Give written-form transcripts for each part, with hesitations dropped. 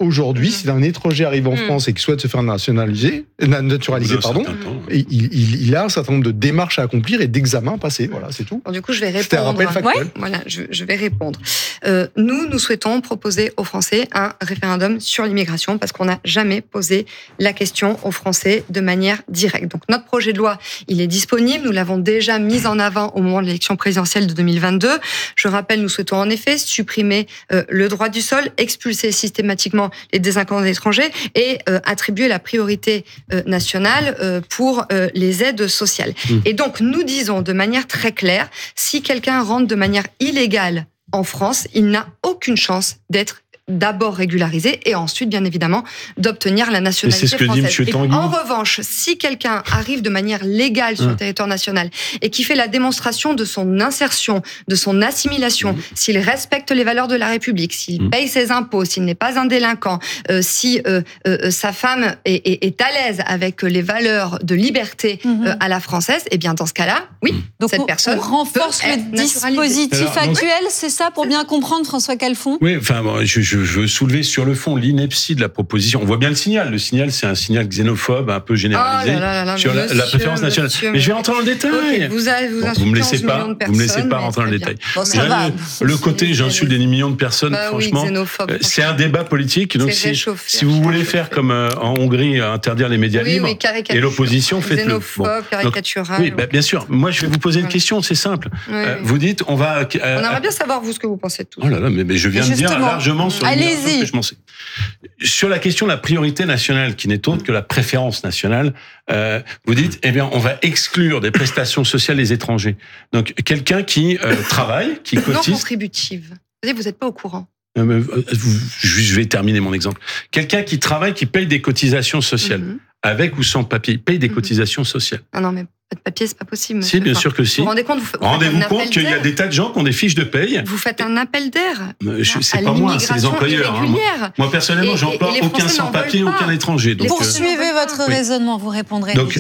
aujourd'hui, si un étranger arrive en France et qu'il souhaite se faire naturaliser, il a un certain nombre de démarches à accomplir et d'examens passés. Voilà, c'est tout. Alors, du coup, je vais répondre. C'était un rappel factuel. Voilà, je vais répondre. Nous souhaitons proposer aux Français un référendum sur l'immigration parce qu'on n'a jamais posé la question aux Français de manière directe. Donc, notre projet de loi, il est disponible. Nous l'avons déjà mis en avant au moment de l'élection présidentielle de 2022. Je rappelle, nous souhaitons en effet supprimer le droit du sol, expulser systématiquement les délinquants étrangers et attribuer la priorité nationale pour les aides sociales. Et donc, nous disons de manière très claire, si quelqu'un rentre de manière illégale en France, il n'a aucune chance d'être d'abord régularisé et ensuite, bien évidemment, d'obtenir la nationalité française. C'est ce que dit M. Tanguy. En revanche, si quelqu'un arrive de manière légale sur le territoire national et qui fait la démonstration de son insertion, de son assimilation, s'il respecte les valeurs de la République, s'il paye ses impôts, s'il n'est pas un délinquant, si sa femme est à l'aise avec les valeurs de liberté à la française, eh bien, dans ce cas-là, oui, donc cette personne renforce le dispositif actuel, c'est ça, pour bien comprendre, François Calfon ? Oui, enfin, je veux soulever sur le fond l'ineptie de la proposition. On voit bien le signal. Le signal, c'est un signal xénophobe, un peu généralisé sur la préférence nationale. Mais je vais rentrer dans le détail. Okay, vous me laissez pas rentrer dans le détail. Bon, le côté, j'insulte des millions de personnes, franchement, c'est un débat politique. Donc, si vous voulez faire comme en Hongrie, interdire les médias libres, et l'opposition, faites-le. Xénophobe, caricatural. Oui, bien sûr. Moi, je vais vous poser une question, c'est simple. Vous dites, on va... On aimerait bien savoir, vous, ce que vous pensez de tout ça. Oh là là, mais je viens de dire largement sur allez-y. que je m'en sais. Sur la question de la priorité nationale, qui n'est autre que la préférence nationale, vous dites, eh bien, on va exclure des prestations sociales les étrangers. Donc, quelqu'un qui travaille, qui cotise... Non contributive. Vous n'êtes pas au courant. Je vais terminer mon exemple. Quelqu'un qui travaille, qui paye des cotisations sociales, avec ou sans papier, paye des cotisations sociales. Non, mais pas de papier, c'est pas possible. Si, bien sûr que si. Vous rendez compte, rendez-vous compte qu'il y a des tas de gens qui ont des fiches de paye. Vous faites un appel d'air. C'est pas moi, c'est les employeurs. Moi, personnellement, j'emploie aucun sans-papier, aucun étranger. Donc, poursuivez votre raisonnement, vous répondrez. Donc,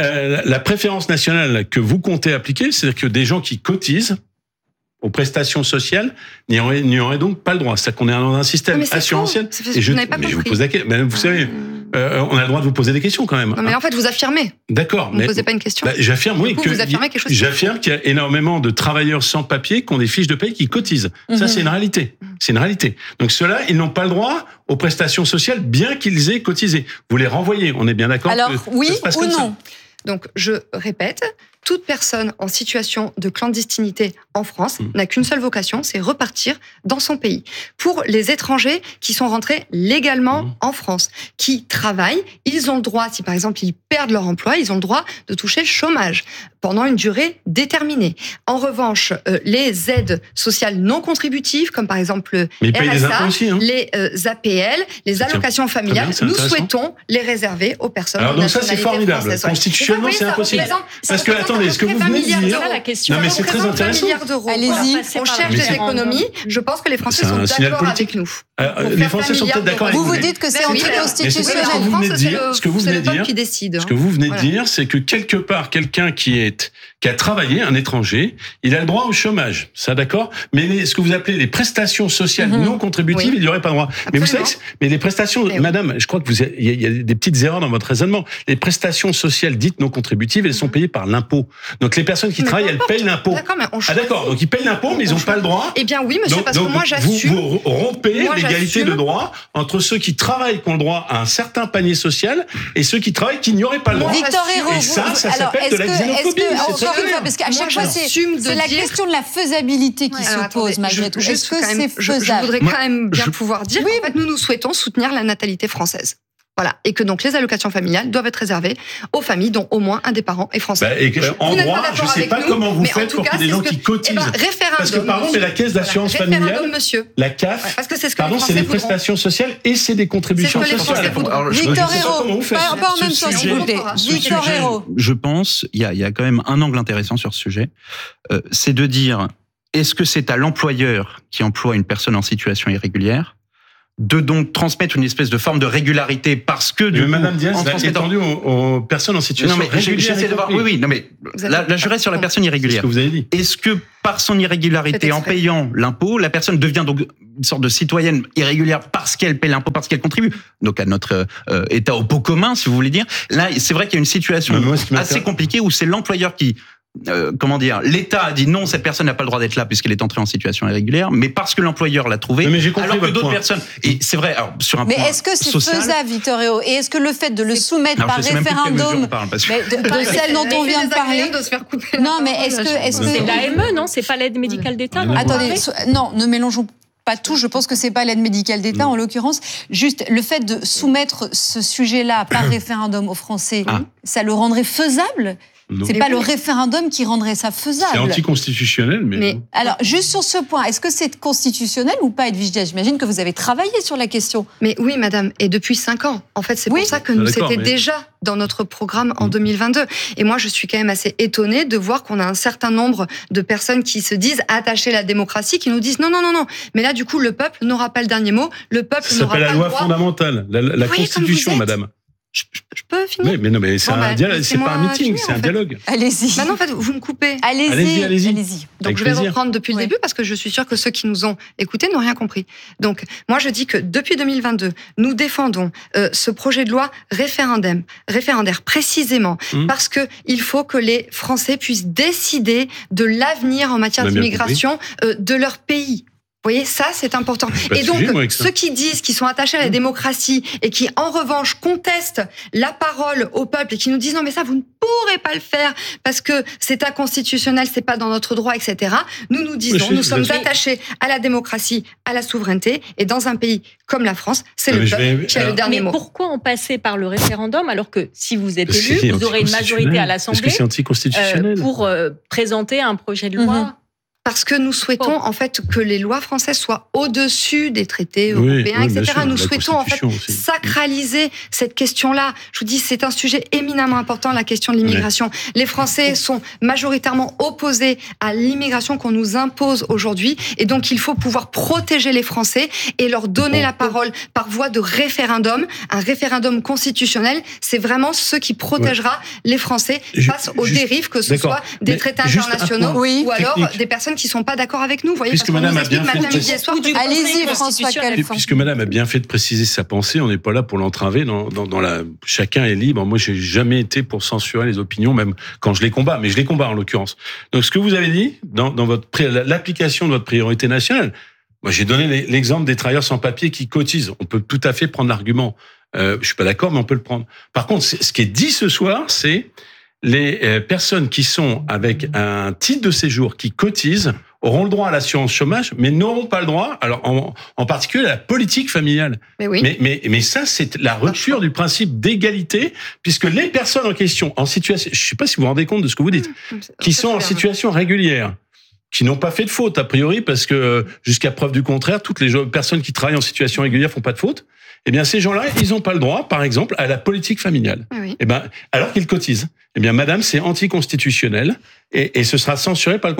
la préférence nationale que vous comptez appliquer, c'est-à-dire que des gens qui cotisent aux prestations sociales n'y auraient donc pas le droit. C'est-à-dire qu'on est dans un système assurantiel. Et je vous pose la question. Vous savez, on a le droit de vous poser des questions quand même. Non, mais en fait, vous affirmez. D'accord. Vous ne posez pas une question. J'affirme, oui. Vous affirmez quelque chose. J'affirme qu'il y a énormément de travailleurs sans papier qui ont des fiches de paye qui cotisent. Ça, c'est une réalité. C'est une réalité. Donc ceux-là, ils n'ont pas le droit aux prestations sociales, bien qu'ils aient cotisé. Vous les renvoyez. On est bien d'accord. Alors, oui ou non? Donc, je répète, toute personne en situation de clandestinité en France n'a qu'une seule vocation, c'est repartir dans son pays. Pour les étrangers qui sont rentrés légalement en France, qui travaillent, ils ont le droit, si par exemple ils perdent leur emploi, ils ont le droit de toucher le chômage pendant une durée déterminée. En revanche, les aides sociales non contributives, comme par exemple le RSA, les APL, les allocations familiales, nous souhaitons les réserver aux personnes de nationalité française. Alors donc ça, c'est formidable. Constitutionnellement, c'est impossible. Parce que, attendez, ce que vous venez de dire... Non, mais c'est très intéressant. Allez-y. On cherche des économies. Je pense que les Français sont d'accord avec nous. Les Français sont peut-être d'accord avec vous. Vous dites que c'est anticonstitutionnel. Ce que vous venez de dire, c'est le peuple qui décide. Ce que vous venez de dire, c'est que quelque part, quelqu'un qui a travaillé, un étranger, il a le droit au chômage. Ça, d'accord? Mais ce que vous appelez les prestations sociales non contributives, il n'y aurait pas droit. Mais vous savez, mais les prestations, madame, je crois que il y a des petites erreurs dans votre raisonnement. Les prestations sociales dites non contributives, elles sont payées par l'impôt. Donc les personnes qui travaillent, elles payent l'impôt. D'accord, donc ils payent l'impôt, mais ils n'ont pas le droit. Eh bien oui, monsieur, parce que moi j'assume. Vous rompez l'égalité de droit entre ceux qui travaillent qui ont le droit à un certain panier social et ceux qui travaillent qui n'y auraient pas le droit. Victor Hérault, et ça s'appelle de la xénophobie. Encore une fois, parce qu'à chaque fois, c'est la question de la faisabilité qui se pose malgré tout. Est-ce que c'est faisable? Je voudrais quand même bien pouvoir dire qu'en fait, nous souhaitons soutenir la natalité française. Voilà. Et que donc les allocations familiales doivent être réservées aux familles dont au moins un des parents est français. En droit, je ne sais pas comment vous faites pour qu'il y ait des gens qui cotisent. Parce que par exemple, la caisse d'assurance familiale, la CAF, pardon, c'est des prestations sociales et c'est des contributions sociales. Victor Hérault, pas en même temps, s'il vous plaît. Victor Hérault. Je pense, il y a quand même un angle intéressant sur ce sujet, c'est de dire, est-ce que c'est à l'employeur qui emploie une personne en situation irrégulière de donc transmettre une espèce de forme de régularité parce que du coup, Madame Diaz l'a étendu aux personnes en situation régulière. Oui, non mais là je reste sur la personne irrégulière. C'est ce que vous avez dit. Est-ce que par son irrégularité en payant l'impôt, la personne devient donc une sorte de citoyenne irrégulière parce qu'elle paie l'impôt, parce qu'elle contribue donc à notre État au pot commun, si vous voulez dire. Là, c'est vrai qu'il y a une situation assez compliquée où c'est l'employeur qui l'État a dit non, cette personne n'a pas le droit d'être là puisqu'elle est entrée en situation irrégulière, mais parce que l'employeur l'a trouvée, alors que d'autres personnes. Et c'est vrai, alors, sur un point social. Mais est-ce que c'est faisable, Victor Hérault ? Et est-ce que le fait de le soumettre par référendum, de celle dont on vient de parler, non, mais est-ce que c'est l'AME, non ? C'est pas l'aide médicale d'État. Attendez, non, ne mélangeons pas tout. Je pense que c'est pas l'aide médicale d'État en l'occurrence. Juste le fait de soumettre ce sujet-là par référendum aux Français, ça le rendrait faisable ? Non. C'est pas le référendum qui rendrait ça faisable. C'est anticonstitutionnel, mais... Alors, juste sur ce point, est-ce que c'est constitutionnel ou pas, Edwige Diaz ? J'imagine que vous avez travaillé sur la question. Mais oui, madame, et depuis 5 ans. En fait, c'est pour ça que c'était déjà dans notre programme en 2022. Et moi, je suis quand même assez étonnée de voir qu'on a un certain nombre de personnes qui se disent attachées à la démocratie, qui nous disent non. Mais là, du coup, le peuple n'aura pas le dernier mot, le peuple n'aura pas le droit. Ça s'appelle la loi fondamentale, la Constitution, madame. Je peux finir ? Mais non, mais c'est c'est pas un meeting, c'est un dialogue. Allez-y. Non, en fait, vous me coupez. Allez-y. Donc, je vais reprendre depuis le début parce que je suis sûre que ceux qui nous ont écoutés n'ont rien compris. Donc, moi, je dis que depuis 2022, nous défendons ce projet de loi référendaire précisément parce que il faut que les Français puissent décider de l'avenir en matière d'immigration de leur pays. Vous voyez, ça, c'est important. Et donc, ceux qui disent qu'ils sont attachés à la démocratie et qui, en revanche, contestent la parole au peuple et qui nous disent non, mais ça, vous ne pourrez pas le faire parce que c'est inconstitutionnel, c'est pas dans notre droit, etc. Nous disons, nous sommes attachés à la démocratie, à la souveraineté, et dans un pays comme la France, c'est le peuple qui a le dernier mot. Mais pourquoi en passer par le référéndum alors que si vous êtes élu, vous aurez une majorité à l'Assemblée pour présenter un projet de loi? Parce que nous souhaitons en fait que les lois françaises soient au-dessus des traités européens, etc. Nous souhaitons en fait sacraliser cette question-là. Je vous dis, c'est un sujet éminemment important, la question de l'immigration. Les Français sont majoritairement opposés à l'immigration qu'on nous impose aujourd'hui, et donc il faut pouvoir protéger les Français et leur donner la parole par voie de référendum. Un référendum constitutionnel, c'est vraiment ce qui protégera les Français face aux dérives, que ce soit des traités internationaux ou alors des personnes qui sont pas d'accord avec nous. Vous voyez, puisque Madame a bien fait allez-y, François Calfin. Puisque Madame a bien fait de préciser sa pensée, on n'est pas là pour l'entraver. Chacun est libre. Moi, j'ai jamais été pour censurer les opinions, même quand je les combats. Mais je les combats en l'occurrence. Donc, ce que vous avez dit dans l'application de votre priorité nationale, moi, j'ai donné l'exemple des travailleurs sans papier qui cotisent. On peut tout à fait prendre l'argument. Je suis pas d'accord, mais on peut le prendre. Par contre, ce qui est dit ce soir, c'est les personnes qui sont avec un titre de séjour qui cotisent auront le droit à l'assurance chômage, mais n'auront pas le droit, alors en particulier à la politique familiale. Mais ça, c'est la rupture du principe d'égalité, puisque les personnes en question, en situation, je ne sais pas si vous vous rendez compte de ce que vous dites, qui sont en situation régulière, qui n'ont pas fait de faute, a priori, parce que jusqu'à preuve du contraire, toutes les personnes qui travaillent en situation régulière font pas de faute. Eh bien, ces gens-là, ils n'ont pas le droit, par exemple, à la politique familiale. Eh ben, alors qu'ils cotisent. Eh bien, madame, c'est anticonstitutionnel et ce sera censuré par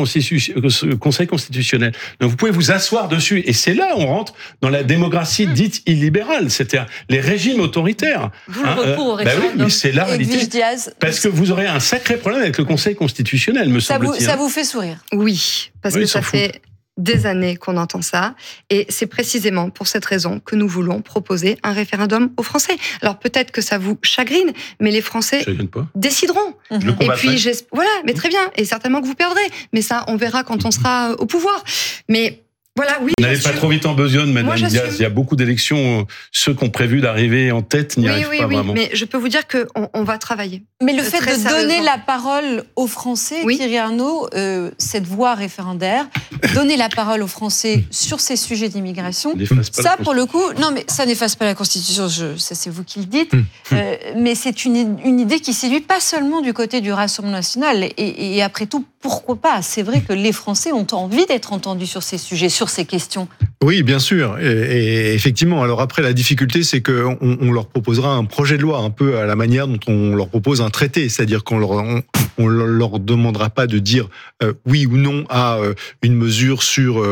le Conseil constitutionnel. Donc, vous pouvez vous asseoir dessus. Et c'est là où on rentre dans la démocratie dite illibérale, c'est-à-dire les régimes autoritaires. Vous le recours au référendum. Oui, mais c'est la réalité. Parce que vous aurez un sacré problème avec le Conseil constitutionnel, me semble-t-il. Ça vous fait sourire? Oui, parce que ça fait des années qu'on entend ça, et c'est précisément pour cette raison que nous voulons proposer un référendum aux Français. Alors peut-être que ça vous chagrine, mais les Français décideront. Et puis voilà, mais très bien, et certainement que vous perdrez, mais ça on verra quand on sera au pouvoir. Mais voilà, oui. N'allez pas trop vite en besogne, Madame Diaz. Il y a beaucoup d'élections. Ceux qui ont prévu d'arriver en tête n'y arrivent pas vraiment. Mais je peux vous dire qu'on va travailler. Mais le fait de donner la parole aux Français, Thierry Arnaud, cette voie référendaire, donner la parole aux Français sur ces sujets d'immigration, ça, pour le coup, non, mais ça n'efface pas la Constitution, ça c'est vous qui le dites, mais c'est une idée qui séduit pas seulement du côté du Rassemblement national, et après tout, pourquoi pas ? C'est vrai que les Français ont envie d'être entendus sur ces sujets, sur ces questions. Oui, bien sûr. Et effectivement, alors après, la difficulté, c'est qu'on leur proposera un projet de loi, un peu à la manière dont on leur propose un traité. C'est-à-dire qu'on leur demandera pas de dire oui ou non à une mesure sur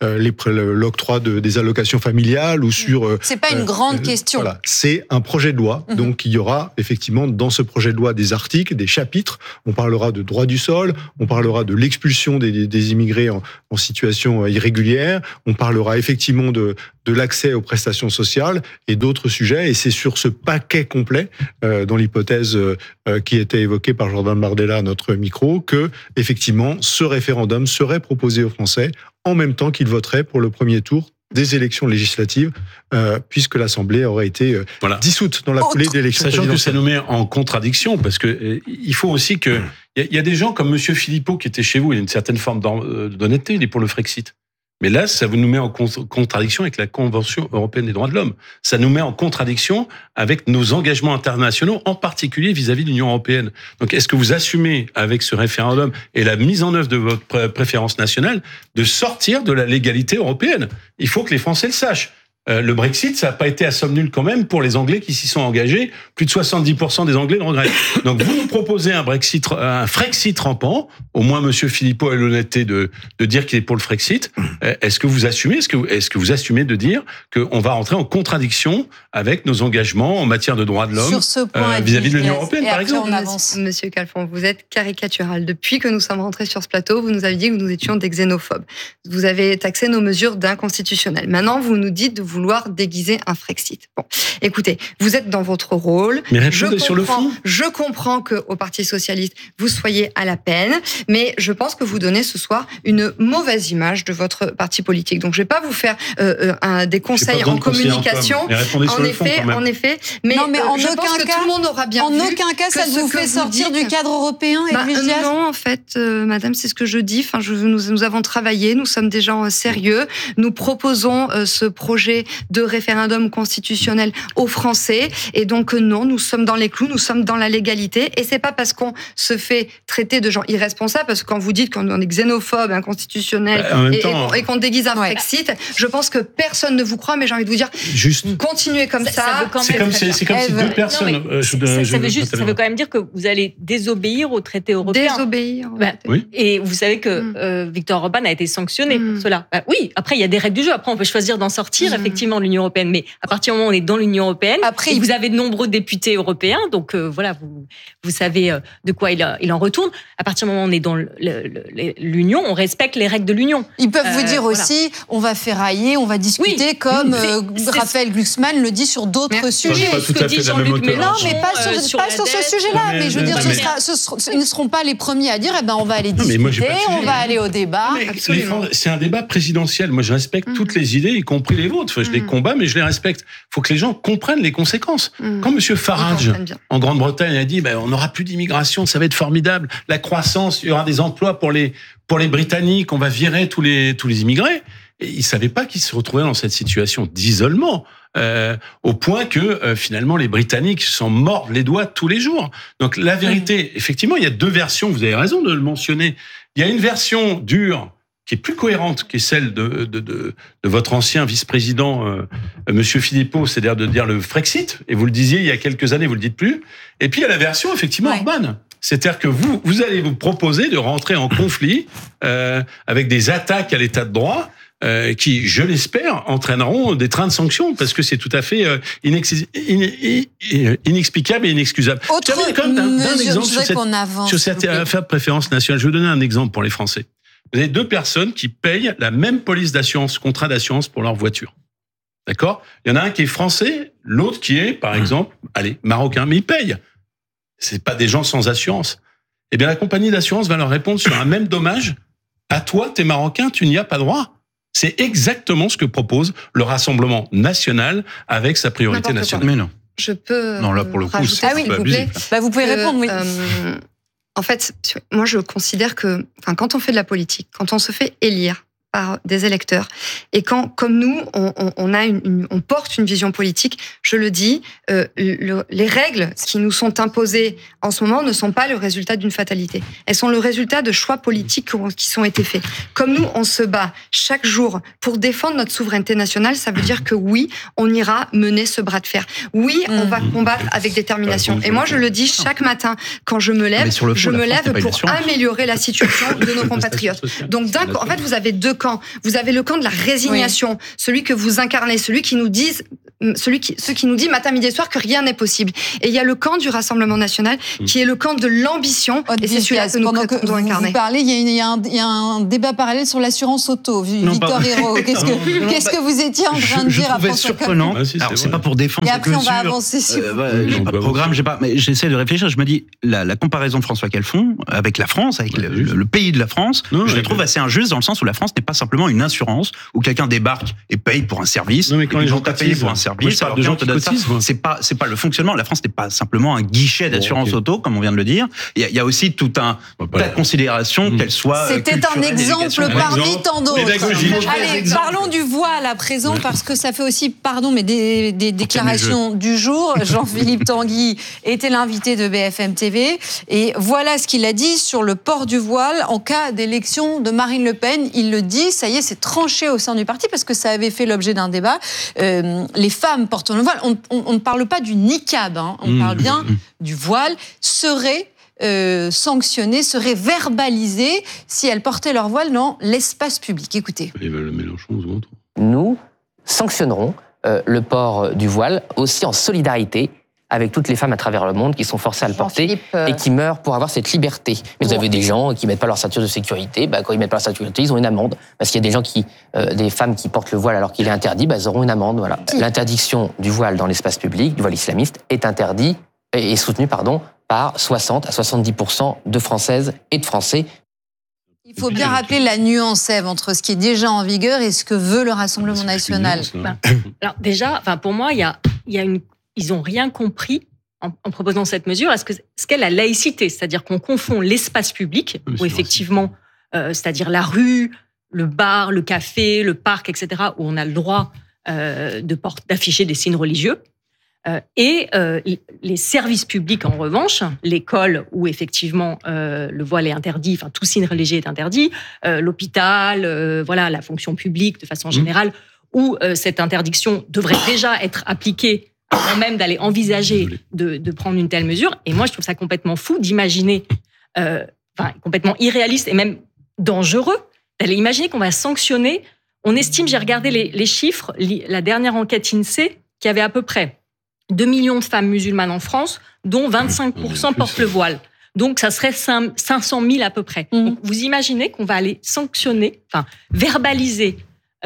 l'octroi des allocations familiales ou sur... C'est pas une grande question. Voilà, c'est un projet de loi. Donc, il y aura effectivement dans ce projet de loi des articles, des chapitres. On parlera de droit du sol, on parlera de l'expulsion des immigrés en situation irrégulière, on parlera effectivement de l'accès aux prestations sociales et d'autres sujets. Et c'est sur ce paquet complet, dans l'hypothèse qui était évoquée par Jordan Bardella à notre micro, que effectivement ce référendum serait proposé aux Français en même temps qu'ils voteraient pour le premier tour des élections législatives, puisque l'Assemblée aurait été dissoute dans la foulée d'élections présidentielles. Sachant que ça nous met en contradiction, parce que il faut aussi que... Il y a des gens comme Monsieur Philippot qui était chez vous, il y a une certaine forme d'honnêteté, il est pour le Frexit. Mais là, ça nous met en contradiction avec la Convention européenne des droits de l'homme. Ça nous met en contradiction avec nos engagements internationaux, en particulier vis-à-vis de l'Union européenne. Donc, est-ce que vous assumez, avec ce référendum et la mise en œuvre de votre préférence nationale, de sortir de la légalité européenne ? Il faut que les Français le sachent. Le Brexit, ça n'a pas été à somme nulle quand même pour les Anglais qui s'y sont engagés. Plus de 70% des Anglais le regrettent. Donc vous nous proposez un Frexit rampant. Au moins, Monsieur Philippot a l'honnêteté de dire qu'il est pour le Frexit. Est-ce que vous assumez Est-ce que vous assumez de dire qu'on va rentrer en contradiction avec nos engagements en matière de droits de l'homme vis-à-vis de l'Union européenne, par exemple? Monsieur Calfon, vous êtes caricatural. Depuis que nous sommes rentrés sur ce plateau, vous nous avez dit que nous étions des xénophobes. Vous avez taxé nos mesures d'inconstitutionnelles. Maintenant, vous nous dites de vouloir déguiser un Frexit. Bon, écoutez, vous êtes dans votre rôle. Mais répondez sur le fond. Je comprends qu'au Parti socialiste, vous soyez à la peine, mais je pense que vous donnez ce soir une mauvaise image de votre parti politique. Donc, je ne vais pas vous faire des conseils en communication. En effet, mais non, mais en je aucun pense que cas, tout le monde aura bien en vu aucun cas, ça vous fait sortir du cadre européen, Edwige Diaz. Non, en fait, madame, c'est ce que je dis. Enfin, nous avons travaillé, nous sommes des gens sérieux. Nous proposons ce projet de référendum constitutionnel aux Français. Et donc, non, nous sommes dans les clous, nous sommes dans la légalité. Et c'est pas parce qu'on se fait traiter de gens irresponsables, parce que quand vous dites qu'on est xénophobe, inconstitutionnel, et qu'on déguise un Brexit, je pense que personne ne vous croit, mais j'ai envie de vous dire, continuez comme ça. C'est comme si deux personnes... Ça veut quand même dire que vous allez désobéir au traité européen. Désobéir. Oui. Et vous savez que Viktor Orban a été sanctionné pour cela. Oui, après, il y a des règles du jeu. Après, on peut choisir d'en sortir, effectivement, de l'Union européenne. Mais à partir du moment où on est dans l'Union européenne, et vous avez de nombreux députés européens, donc voilà, vous savez de quoi il en retourne. À partir du moment où on est dans l'Union, on respecte les règles de l'Union. Ils peuvent vous dire aussi, on va ferrailler, on va discuter, comme Raphaël Glucksmann le dit sur d'autres sujets. Ce que dit Jean-Luc Mélenchon. Non, mais pas sur ce sujet-là. Mais je veux dire, ils ne seront pas les premiers à dire, on va aller discuter, on va aller au débat. C'est un débat présidentiel. Moi, je respecte toutes les idées, y compris les vôtres. Je les combats, mais je les respecte. Il faut que les gens comprennent les conséquences. Quand M. Farage, en Grande-Bretagne, a dit on n'aura plus d'immigration, ça va être formidable, la croissance, il y aura des emplois pour les Britanniques, on va virer tous les immigrés. Et il ne savait pas qu'ils se retrouvaient dans cette situation d'isolement, au point que finalement les Britanniques s'en mordent les doigts tous les jours. Donc la vérité, effectivement, il y a deux versions, vous avez raison de le mentionner. Il y a une version dure, qui est plus cohérente, qui est celle de votre ancien vice-président, Monsieur Philippot, c'est-à-dire de dire le Frexit, et vous le disiez il y a quelques années, vous le dites plus. Et puis il y a la version, effectivement, Orban. C'est-à-dire que vous allez vous proposer de rentrer en conflit avec des attaques à l'état de droit, qui, je l'espère, entraîneront des trains de sanctions, parce que c'est tout à fait inexplicable et inexcusable. Autre mesure, je voudrais qu'on avance. Sur cette affaire de préférence nationale, je vais vous donner un exemple pour les Français. Vous avez deux personnes qui payent la même police d'assurance, contrat d'assurance pour leur voiture. D'accord ? Il y en a un qui est français, l'autre qui est, par exemple, marocain, mais ils payent. C'est pas des gens sans assurance. Eh bien, la compagnie d'assurance va leur répondre sur un même dommage. À toi, t'es marocain, tu n'y as pas droit. C'est exactement ce que propose le Rassemblement national avec sa priorité nationale. Mais non. Je peux. Non, là, pour le coup, c'est s'il vous plaît. Vous pouvez répondre, oui. En fait, moi, je considère que, quand on fait de la politique, quand on se fait élire par des électeurs. Et quand, comme nous, on porte une vision politique, je le dis, les règles qui nous sont imposées en ce moment ne sont pas le résultat d'une fatalité. Elles sont le résultat de choix politiques qui ont été faits. Comme nous, on se bat chaque jour pour défendre notre souveraineté nationale, ça veut dire que oui, on ira mener ce bras de fer. Oui, on va combattre avec détermination. Et moi, je le dis chaque matin quand je me lève, je me lève pour améliorer la situation de nos compatriotes. Donc, en fait, vous avez deux camps. Vous avez le camp de la résignation, celui que vous incarnez, celui qui nous dit matin, midi et soir que rien n'est possible. Et il y a le camp du Rassemblement national qui est le camp de l'ambition. Et c'est celui-là que nous prétendons incarner. Vous parlez, il y a un débat parallèle sur l'assurance auto. Victor Hérault, qu'est-ce que vous étiez en train de dire à François surprenant. Alors, c'est pas pour défendre cette mesure. Et après, on va avancer sur... j'ai pas de programme, mais j'essaie de réfléchir. Je me dis, la comparaison de François qu'elles font avec la France, avec le pays de la France, je la trouve assez injuste dans le sens où la France n'est pas simplement une assurance où quelqu'un débarque et paye pour un service. Non, mais quand les gens payent pour un service, de gens qui cotisent, c'est pas le fonctionnement. La France n'est pas simplement un guichet d'assurance auto, comme on vient de le dire. Il y a aussi tout un tas de considérations, qu'elles soient. C'était un exemple parmi tant d'autres. Allez, parlons du voile à présent, parce que ça fait aussi, des déclarations du jour. Jean-Philippe Tanguy était l'invité de BFM TV. Et voilà ce qu'il a dit sur le port du voile en cas d'élection de Marine Le Pen. Il le dit, ça y est, c'est tranché au sein du parti, parce que ça avait fait l'objet d'un débat. Les femmes portant le voile, on ne parle pas du niqab, on parle bien du voile, seraient sanctionnées, seraient verbalisées si elles portaient leur voile dans l'espace public. Écoutez. Nous sanctionnerons le port du voile aussi en solidarité avec toutes les femmes à travers le monde qui sont forcées à le porter et qui meurent pour avoir cette liberté. Mais vous avez des gens qui mettent pas leur ceinture de sécurité. Quand ils mettent pas leur ceinture de sécurité, ils ont une amende. Parce qu'il y a des gens des femmes qui portent le voile alors qu'il est interdit, elles auront une amende. Voilà. L'interdiction du voile dans l'espace public, du voile islamiste, est soutenue par 60 à 70% de Françaises et de Français. Il faut bien rappeler la nuance, Ève, entre ce qui est déjà en vigueur et ce que veut le Rassemblement national. Alors déjà, pour moi, ils n'ont rien compris en proposant cette mesure à ce qu'est la laïcité, c'est-à-dire qu'on confond l'espace public, où effectivement, c'est-à-dire la rue, le bar, le café, le parc, etc., où on a le droit d'afficher des signes religieux, et les services publics, en revanche, l'école où effectivement le voile est interdit, tout signe religieux est interdit, l'hôpital, la fonction publique de façon générale, où cette interdiction devrait déjà être appliquée avant même d'aller envisager de prendre une telle mesure. Et moi, je trouve ça complètement fou d'imaginer, complètement irréaliste et même dangereux, d'aller imaginer qu'on va sanctionner. On estime, j'ai regardé les chiffres, la dernière enquête INSEE, qui avait à peu près 2 millions de femmes musulmanes en France, dont 25% portent le voile. Donc, ça serait 500 000 à peu près. Donc, vous imaginez qu'on va aller sanctionner, verbaliser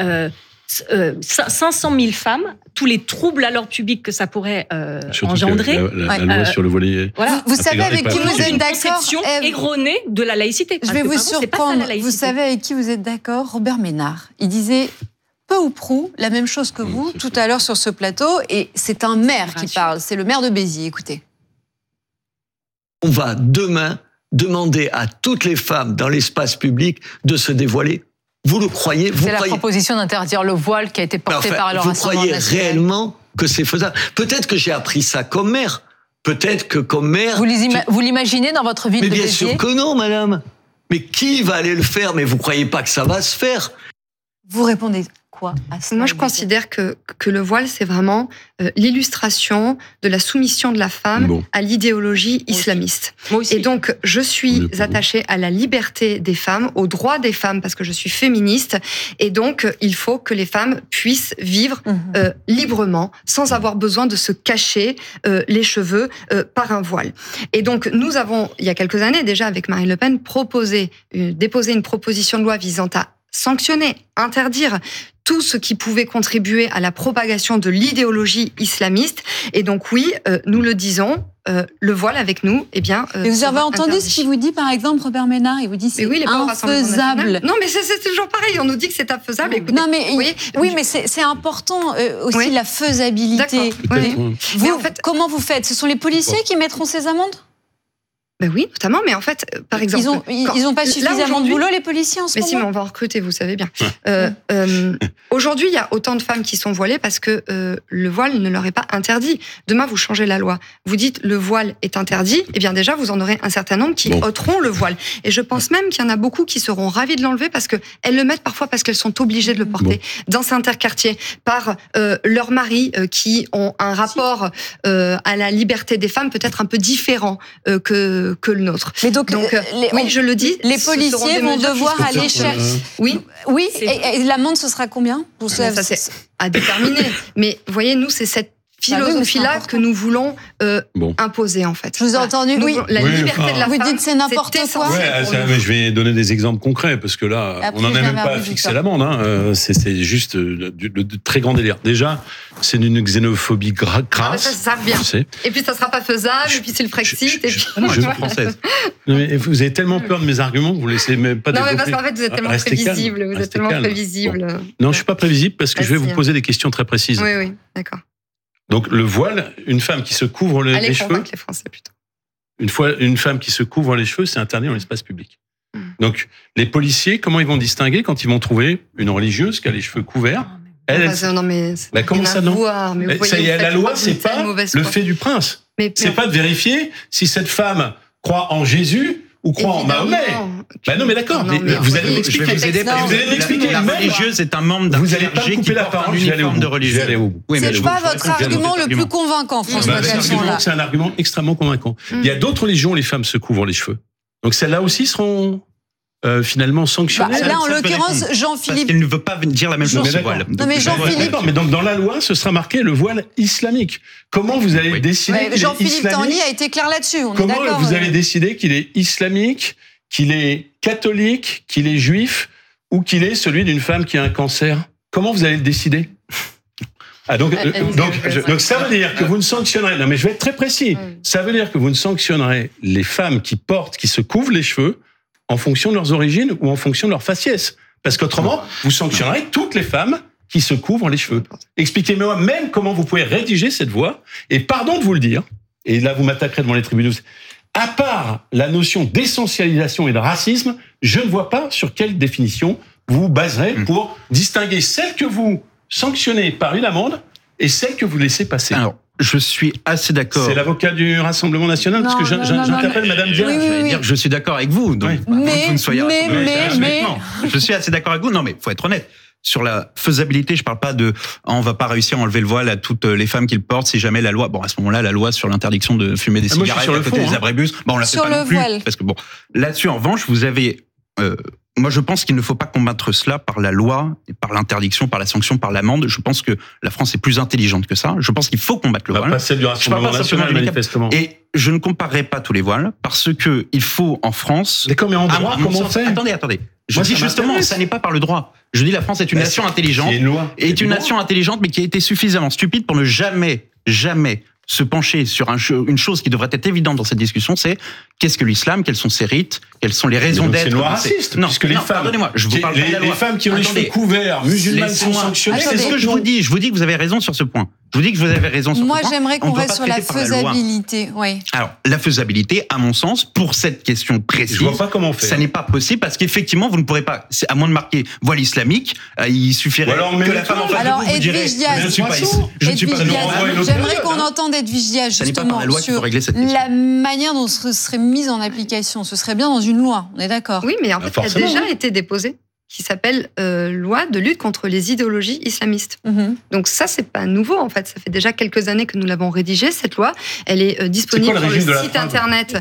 500 000 femmes, tous les troubles à l'ordre public que ça pourrait engendrer. La loi sur le voile. Voilà. Vous savez avec qui vous êtes d'accord, conception erronée de la laïcité. Je vais vous surprendre. Vous savez avec qui vous êtes d'accord, Robert Ménard. Il disait peu ou prou la même chose que vous tout à l'heure sur ce plateau, et c'est un maire qui parle. C'est le maire de Béziers. Écoutez. On va demain demander à toutes les femmes dans l'espace public de se dévoiler. Vous le croyez? C'est la proposition d'interdire le voile qui a été portée par le Rassemblement national. Vous croyez réellement que c'est faisable? Peut-être que j'ai appris ça comme maire. Peut-être que comme maire... Vous l'imaginez dans votre ville de Béziers? Mais bien sûr que non, madame. Mais qui va aller le faire? Mais vous croyez pas que ça va se faire? Vous répondez quoi à ça? Moi, je considère que le voile, c'est vraiment l'illustration de la soumission de la femme à l'idéologie islamiste. Moi aussi. Et donc, je suis attachée à la liberté des femmes, aux droits des femmes, parce que je suis féministe. Et donc, il faut que les femmes puissent vivre librement, sans avoir besoin de se cacher les cheveux par un voile. Et donc, nous avons, il y a quelques années déjà, avec Marine Le Pen, déposé une proposition de loi visant à sanctionner, interdire tout ce qui pouvait contribuer à la propagation de l'idéologie islamiste. Et donc oui, nous le disons, le voile avec nous, et vous avez entendu interdit. Ce qu'il vous dit, par exemple, Robert Ménard? Il vous dit c'est infaisable. Non, mais c'est toujours pareil. On nous dit que c'est infaisable. Écoutez, non, mais oui, mais c'est important aussi la faisabilité. Oui. Vous, en fait, comment vous faites? Ce sont les policiers qui mettront ces amendes? Ben oui, notamment, mais en fait, par exemple... Ils ont pas suffisamment de boulot, les policiers, en ce moment. Mais si, mais on va en recruter, vous savez bien. Aujourd'hui, il y a autant de femmes qui sont voilées parce que le voile ne leur est pas interdit. Demain, vous changez la loi. Vous dites le voile est interdit, eh bien déjà, vous en aurez un certain nombre qui ôteront le voile. Et je pense même qu'il y en a beaucoup qui seront ravis de l'enlever parce qu'elles le mettent parfois parce qu'elles sont obligées de le porter dans certains quartiers par leurs maris qui ont un rapport à la liberté des femmes peut-être un peu différent que le nôtre. Mais donc oui, je le dis. Les policiers vont devoir aller chercher. Oui. Et l'amende, ce sera combien? Ça, c'est à déterminer. Mais vous voyez, nous, c'est cette philosophie-là que nous voulons imposer, en fait. Je vous ai entendu, La liberté de la femme. Vous dites c'est n'importe quoi. Mais je vais donner des exemples concrets, parce que là, on n'en est même pas à fixer l'amende. C'est juste de très grand délire. Déjà, c'est une xénophobie crasse. Ça revient. Et puis, ça ne sera pas faisable, et puis c'est le Frexit. Je suis française. Mais vous avez tellement peur de mes arguments que vous ne laissez même pas développer. Non, mais parce qu'en fait, vous êtes tellement prévisible. Vous êtes tellement prévisible. Non, je ne suis pas prévisible, parce que je vais vous poser des questions très précises. Oui, d'accord. Donc le voile, une femme qui se couvre les cheveux, les Français plutôt. Une femme qui se couvre les cheveux, c'est interdit dans l'espace public. Donc les policiers, comment ils vont distinguer quand ils vont trouver une religieuse qui a les cheveux couverts? Non mais comment ça non? Ça y est, la loi, c'est pas le fait du prince. C'est pas de vérifier si cette femme croit en Jésus ou croit en Mahomet. Non, mais d'accord. Vous allez m'expliquer. Je vais vous aider. Vous allez m'expliquer. La religieuse est un membre d'un clergé qui porte un uniforme de religieuse. C'est pas votre argument le plus convaincant, François Cachon. C'est un argument extrêmement convaincant. Il y a d'autres religions où les femmes se couvrent les cheveux. Donc celles-là aussi seront finalement sanctionnées. Là, en l'occurrence, Jean-Philippe... Parce qu'elle ne veut pas dire la même chose du voile. Non, mais Jean-Philippe... Mais donc dans la loi, ce sera marqué le voile islamique. Comment vous allez décider qu'il est Jean-Philippe Tanguy a été clair là-dessus, on est d'accord. Comment vous allez décider qu'il est islamique, qu'il est catholique, qu'il est juif, ou qu'il est celui d'une femme qui a un cancer? Comment vous allez le décider? Donc ça veut dire que vous ne sanctionnerez... Non, mais je vais être très précis. Ça veut dire que vous ne sanctionnerez les femmes qui se couvrent les cheveux en fonction de leurs origines ou en fonction de leur faciès. Parce qu'autrement, vous sanctionnerez toutes les femmes qui se couvrent les cheveux. Expliquez-moi même comment vous pouvez rédiger cette loi. Et pardon de vous le dire, et là vous m'attaquerez devant les tribunaux, à part la notion d'essentialisation et de racisme, je ne vois pas sur quelle définition vous vous baserez pour distinguer celle que vous sanctionnez par une amende et celle que vous laissez passer. Alors, je suis assez d'accord. C'est l'avocat du Rassemblement National, parce que j'interpelle Madame Diaz. Je vais dire que je suis d'accord avec vous. Donc, vous ne soyez mais... Je suis assez d'accord avec vous. Non, mais faut être honnête. Sur la faisabilité, je parle pas de on va pas réussir à enlever le voile à toutes les femmes qui le portent si jamais la loi. Bon, à ce moment-là, la loi sur l'interdiction de fumer des cigarettes à côté des abribus. Bon, on la fait pas non plus. Parce que bon, là-dessus, en revanche, vous avez. Moi, je pense qu'il ne faut pas combattre cela par la loi, par l'interdiction, par la sanction, par l'amende. Je pense que la France est plus intelligente que ça. Je pense qu'il faut combattre le voile. Pas celle du Rassemblement National, manifestement. Et je ne comparerai pas tous les voiles parce que il faut en France. D'accord, mais en droit, comment on fait? Attendez. Je dis justement, ça n'est pas par le droit. Je dis la France est une nation intelligente. Est une nation intelligente, mais qui a été suffisamment stupide pour ne jamais se pencher sur une chose qui devrait être évidente dans cette discussion, c'est qu'est-ce que l'islam, quels sont ses rites, quelles sont les raisons d'être. C'est une loi raciste, puisque les femmes, pardonnez-moi, je vous parle pas de la loi. Les femmes qui ont les cheveux couverts, musulmanes sont sanctionnées. C'est ce que je vous dis. Je vous dis que vous avez raison sur ce point. Je vous dis que vous avez raison sur ce point. Moi, j'aimerais qu'on reste sur la faisabilité. Oui. Alors, la faisabilité, à mon sens, pour cette question précise, je vois pas comment on fait. Ça n'est pas possible parce qu'effectivement, vous ne pourrez pas, à moins de marquer voile islamique, il suffirait que la femme en face de vous vous dirait, je ne suis pas ici. Je ne suis pas J'aimerais qu'on entende Edwige Diaz justement sur la manière dont ce serait mise en application. Ce serait bien dans une loi, on est d'accord? Oui, mais en fait, elle a déjà été déposée, qui s'appelle loi de lutte contre les idéologies islamistes. Donc ça, c'est pas nouveau en fait. Ça fait déjà quelques années que nous l'avons rédigée, cette loi. Elle est disponible sur le site internet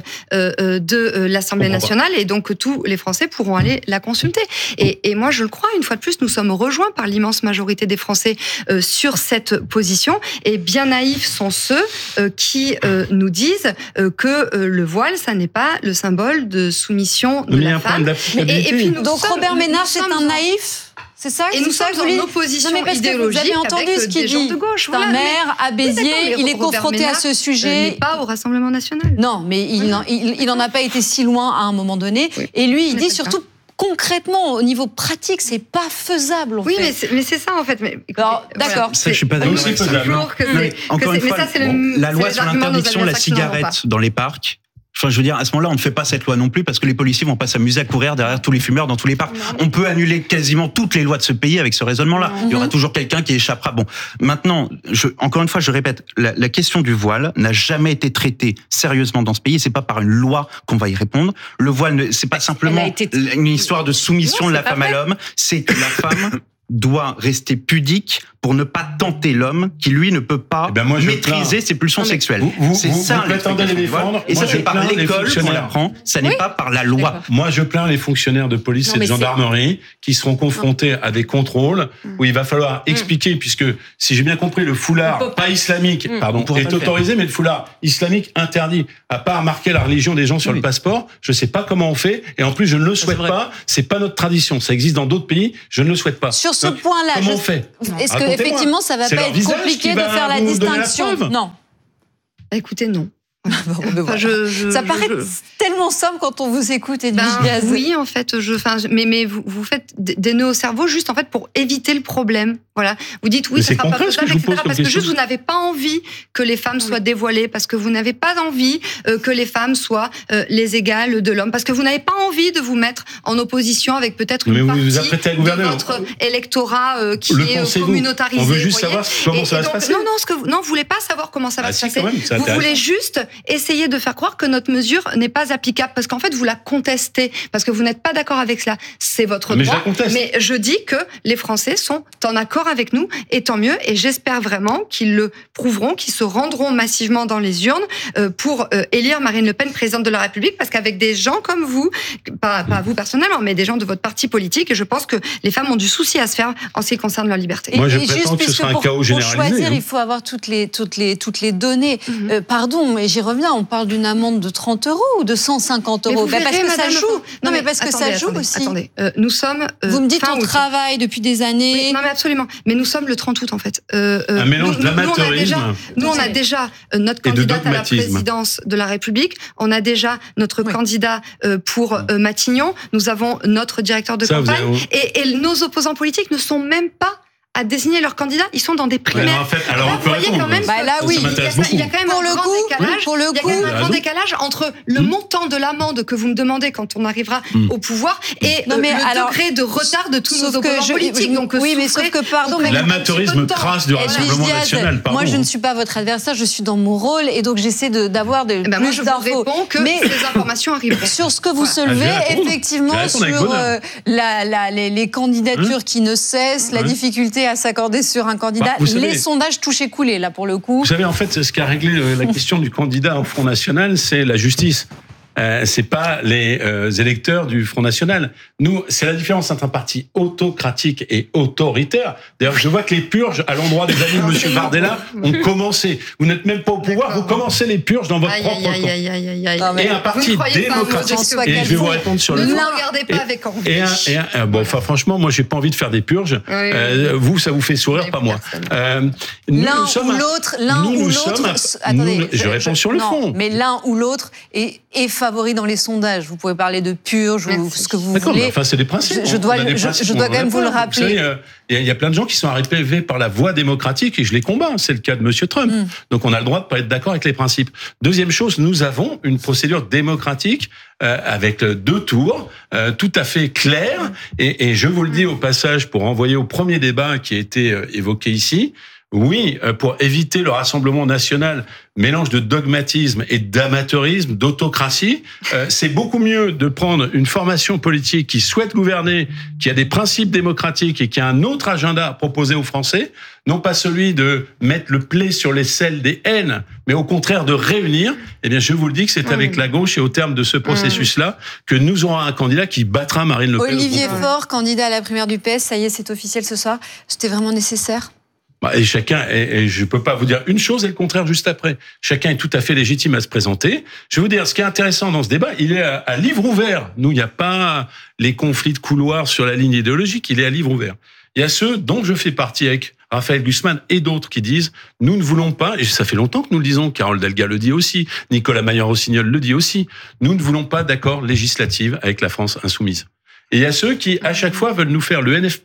de l'Assemblée nationale et donc tous les Français pourront aller la consulter. Et moi, je le crois, une fois de plus, nous sommes rejoints par l'immense majorité des Français sur cette position. Et bien naïfs sont ceux qui nous disent que le voile, ça n'est pas le symbole de soumission de la femme. Et puis donc Robert Ménard, c'est un naïf, c'est ça? Et nous sommes en opposition idéologique. Vous avez entendu ce qu'il dit. C'est un maire à Béziers, il est confronté à ce sujet. Pas au Rassemblement National. Non, mais il n'en a pas été si loin à un moment donné. Oui. Et lui, il dit surtout concrètement, au niveau pratique, c'est pas faisable. Oui, mais c'est ça en fait. Mais, écoutez, d'accord. Ça, je suis pas d'accord. C'est faisable. Encore une fois, la loi sur l'interdiction de la cigarette dans les parcs. Enfin, je veux dire, à ce moment-là, on ne fait pas cette loi non plus parce que les policiers vont pas s'amuser à courir derrière tous les fumeurs dans tous les parcs. On peut annuler quasiment toutes les lois de ce pays avec ce raisonnement-là. Il y aura toujours quelqu'un qui échappera. Bon, maintenant, encore une fois, je répète, la question du voile n'a jamais été traitée sérieusement dans ce pays. C'est pas par une loi qu'on va y répondre. Le voile, c'est pas simplement une histoire de soumission de la femme à l'homme. C'est que la femme doit rester pudique pour ne pas tenter l'homme qui, lui, ne peut pas maîtriser ses pulsions sexuelles. C'est ça, les défendre. Et ça, c'est par l'école qu'on l'apprend, ça n'est pas par la loi. Moi, je plains les fonctionnaires de police et de gendarmerie qui seront confrontés à des contrôles où il va falloir expliquer, puisque, si j'ai bien compris, le foulard pas islamique, est autorisé, mais le foulard islamique interdit. À part marquer la religion des gens sur le passeport, je sais pas comment on fait, et en plus, je ne le souhaite pas, c'est pas notre tradition. Ça existe dans d'autres pays, je ne le souhaite pas. Sur ce point-là, comment on fait? Est-ce que effectivement, ça va pas être compliqué de faire la distinction? Non. Écoutez, non. Ça paraît tellement simple quand on vous écoute, Edwige Gaz. Oui, en fait, mais vous faites des nœuds au cerveau juste en fait pour éviter le problème. Voilà. Vous dites oui, ça sera pas faisable, etc. Parce que juste vous n'avez pas envie que les femmes soient dévoilées, parce que vous n'avez pas envie que les femmes soient les égales de l'homme, parce que vous n'avez pas envie de vous mettre en opposition avec peut-être une partie de votre électorat qui est communautarisé. On veut juste savoir comment ça va se passer. Non, vous voulez pas savoir comment ça va se passer. Vous voulez juste essayer de faire croire que notre mesure n'est pas applicable, parce qu'en fait vous la contestez, parce que vous n'êtes pas d'accord avec cela. C'est votre droit. Mais je dis que les Français sont en accord avec nous, et tant mieux, et j'espère vraiment qu'ils le prouveront, qu'ils se rendront massivement dans les urnes pour élire Marine Le Pen présidente de la République, parce qu'avec des gens comme vous, pas vous personnellement, mais des gens de votre parti politique, je pense que les femmes ont du souci à se faire en ce qui concerne leur liberté. Moi, je prétends que ce sera un chaos généralisé. Pour choisir, il faut avoir toutes les données. Pardon, mais j'y reviens, on parle d'une amende de 30 € ou de 150 €. Parce que ça joue. Non, mais parce que ça joue aussi. Attendez, nous sommes. Vous me dites on travaille depuis des années. Oui, non, mais absolument. Mais nous sommes le 30 août, en fait. Un mélange d'amateurisme. Nous, on a déjà notre candidate à la présidence de la République. On a déjà notre candidat pour Matignon. Nous avons notre directeur de campagne. Et nos opposants politiques ne sont même pas à désigner leurs candidats, ils sont dans des primaires. Alors, vous voyez quand même, il y a quand même un grand décalage entre le montant de l'amende que vous me demandez quand on arrivera au pouvoir et le degré de retard de tous nos opposants politiques. Donc, oui, mais sauf que, pardon, mais l'amateurisme crasse du Rassemblement national. Moi, je ne suis pas votre adversaire, je suis dans mon rôle, et donc j'essaie d'avoir plus d'infos. Moi, je vous réponds que ces informations arriveront. Sur ce que vous soulevez, effectivement, sur les candidatures qui ne cessent, la difficulté à s'accorder sur un candidat, les sondages touchent écoulés, là, pour le coup. Vous savez, en fait, ce qui a réglé la question du candidat au Front National, c'est la justice. C'est pas les électeurs du Front National. Nous, c'est la différence entre un parti autocratique et autoritaire. D'ailleurs, je vois que les purges, à l'endroit des amis de M. Bardella, ont commencé. Vous n'êtes même pas au pouvoir, vous commencez les purges dans votre propre camp. Et un parti démocratique. Et je vais vous répondre sur le fond. Ne nous regardez pas avec envie. Bon, enfin, franchement, moi, j'ai pas envie de faire des purges. Vous, ça vous fait sourire, pas moi. L'un ou l'autre. Attendez, je réponds sur le fond. Mais l'un ou l'autre est favori dans les sondages. Vous pouvez parler de purge ou ce que vous voulez. Enfin, c'est des principes. Je dois quand même vous le rappeler. Vous savez, il y a plein de gens qui sont arrivés par la voie démocratique et je les combats. C'est le cas de M. Trump. Donc, on a le droit de pas être d'accord avec les principes. Deuxième chose, nous avons une procédure démocratique avec 2 tours, tout à fait clair. Et je vous le dis au passage pour renvoyer au premier débat qui a été évoqué ici. Oui, pour éviter le Rassemblement national, mélange de dogmatisme et d'amateurisme, d'autocratie, c'est beaucoup mieux de prendre une formation politique qui souhaite gouverner, qui a des principes démocratiques et qui a un autre agenda à proposer aux Français, non pas celui de mettre le plaies sur les selles des haines, mais au contraire de réunir. Eh bien, je vous le dis que c'est avec la gauche et au terme de ce processus-là que nous aurons un candidat qui battra Marine Le Pen. Olivier Faure, candidat à la primaire du PS, ça y est, c'est officiel ce soir. C'était vraiment nécessaire ? Et chacun, et je peux pas vous dire une chose et le contraire juste après. Chacun est tout à fait légitime à se présenter. Je vais vous dire, ce qui est intéressant dans ce débat, il est à livre ouvert. Nous, il n'y a pas les conflits de couloirs sur la ligne idéologique, il est à livre ouvert. Il y a ceux dont je fais partie avec Raphaël Glucksmann et d'autres qui disent « Nous ne voulons pas », et ça fait longtemps que nous le disons, Carole Delga le dit aussi, Nicolas Maillard-Rossignol le dit aussi, « Nous ne voulons pas d'accord législatif avec la France insoumise ». Et il y a ceux qui, à chaque fois, veulent nous faire le NFP,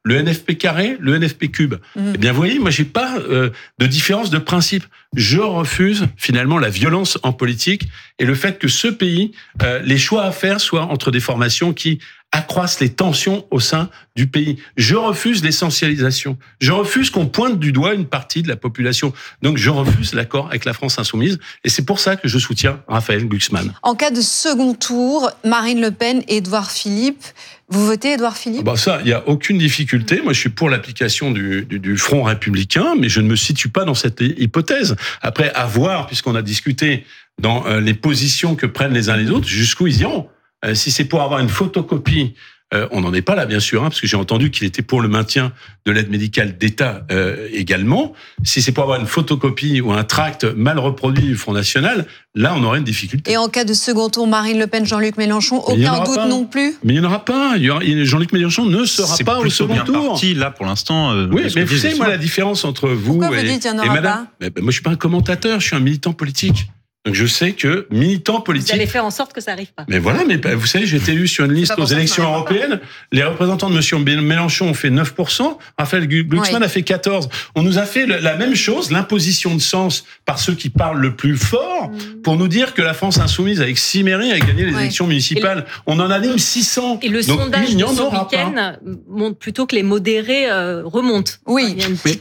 le NFP carré, le NFP cube. Eh bien, vous voyez, moi, j'ai pas de différence de principe. Je refuse finalement la violence en politique et le fait que ce pays, les choix à faire soient entre des formations qui accroissent les tensions au sein du pays. Je refuse l'essentialisation. Je refuse qu'on pointe du doigt une partie de la population. Donc, je refuse l'accord avec la France insoumise. Et c'est pour ça que je soutiens Raphaël Glucksmann. En cas de second tour, Marine Le Pen et Édouard Philippe, vous votez Édouard Philippe ? Ça, il n'y a aucune difficulté. Moi, je suis pour l'application du Front républicain, mais je ne me situe pas dans cette hypothèse. Après, à voir, puisqu'on a discuté dans les positions que prennent les uns les autres, jusqu'où ils iront. Si c'est pour avoir une photocopie, on n'en est pas là, bien sûr, parce que j'ai entendu qu'il était pour le maintien de l'aide médicale d'État également. Si c'est pour avoir une photocopie ou un tract mal reproduit du Front National, là, on aurait une difficulté. Et en cas de second tour, Marine Le Pen, Jean-Luc Mélenchon, aucun doute non plus ? Mais il n'y en aura pas. Jean-Luc Mélenchon ne sera pas au second tour. C'est bien parti, là, pour l'instant. Oui, mais vous savez, moi, la différence entre vous et madame... Moi, je ne suis pas un commentateur, je suis un militant politique. Donc je sais que militant politique... Vous allez faire en sorte que ça n'arrive pas. Mais voilà, mais vous savez, j'ai été élu sur une liste aux élections européennes. Les représentants de M. Mélenchon ont fait 9%, Raphaël Glucksmann a fait 14%. On nous a fait la même chose, l'imposition de sens par ceux qui parlent le plus fort, pour nous dire que la France insoumise, avec 6 mairies, a gagné les élections municipales. On en anime 600. Et le sondage de ce week-end montre plutôt que les modérés remontent. Oui,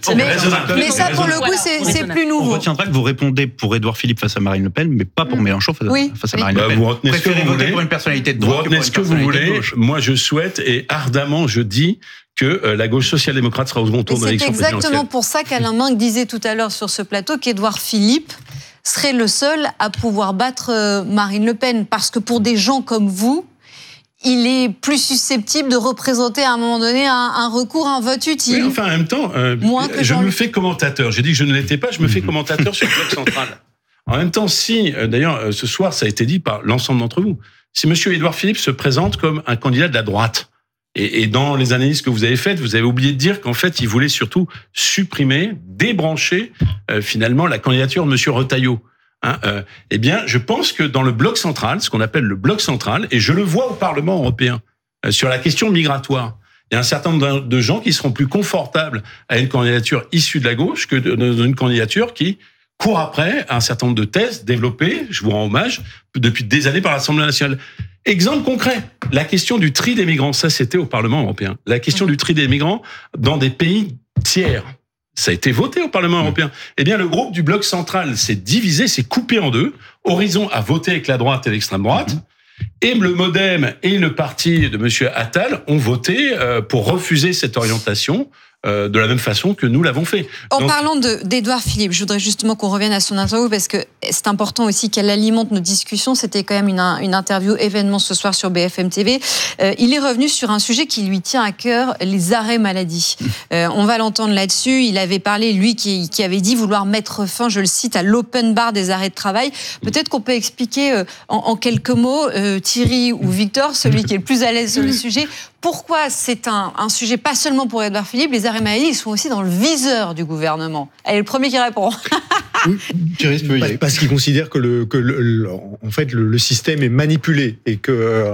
mais ça, pour le coup, c'est plus nouveau. On retiendra que vous répondez pour Édouard Philippe face à Marine Le Pen, mais pas pour Mélenchon face à Marine Le Pen. Vous retenez préférez voter pour une personnalité de droite que pour une personnalité de gauche. Moi, je souhaite et ardemment, je dis que la gauche social-démocrate sera au second tour de l'élection présidentielle. C'est exactement pour ça qu'Alain Minc disait tout à l'heure sur ce plateau qu'Édouard Philippe serait le seul à pouvoir battre Marine Le Pen. Parce que pour des gens comme vous, il est plus susceptible de représenter à un moment donné un recours, un vote utile. Oui, enfin, en même temps, je me fais commentateur. J'ai dit que je ne l'étais pas, je me fais commentateur sur le bloc central. En même temps, si, d'ailleurs, ce soir, ça a été dit par l'ensemble d'entre vous, si M. Édouard Philippe se présente comme un candidat de la droite, et dans les analyses que vous avez faites, vous avez oublié de dire qu'en fait, il voulait surtout supprimer, débrancher, finalement, la candidature de M. Retailleau. Eh bien, je pense que dans le bloc central, ce qu'on appelle le bloc central, et je le vois au Parlement européen, sur la question migratoire, il y a un certain nombre de gens qui seront plus confortables à une candidature issue de la gauche que dans une candidature qui court après un certain nombre de thèses développées, je vous rends hommage, depuis des années par l'Assemblée nationale. Exemple concret, la question du tri des migrants, ça c'était au Parlement européen. La question du tri des migrants dans des pays tiers, ça a été voté au Parlement européen. Eh bien, le groupe du bloc central s'est divisé, s'est coupé en deux. Horizon a voté avec la droite et l'extrême droite. Et le MoDem et le parti de M. Attal ont voté pour refuser cette orientation de la même façon que nous l'avons fait. En parlant d'Édouard Philippe, je voudrais justement qu'on revienne à son interview parce que c'est important aussi qu'elle alimente nos discussions. C'était quand même une interview événement ce soir sur BFM TV. Il est revenu sur un sujet qui lui tient à cœur, les arrêts maladie. On va l'entendre là-dessus. Il avait parlé, lui, qui avait dit vouloir mettre fin, je le cite, à l'open bar des arrêts de travail. Peut-être qu'on peut expliquer en quelques mots, Thierry ou Victor, celui qui est le plus à l'aise sur le sujet, pourquoi c'est un sujet pas seulement pour Édouard Philippe, les arrêts maladie, ils sont aussi dans le viseur du gouvernement. Allez, le premier qui répond. Parce qu'ils considèrent que le système est manipulé et que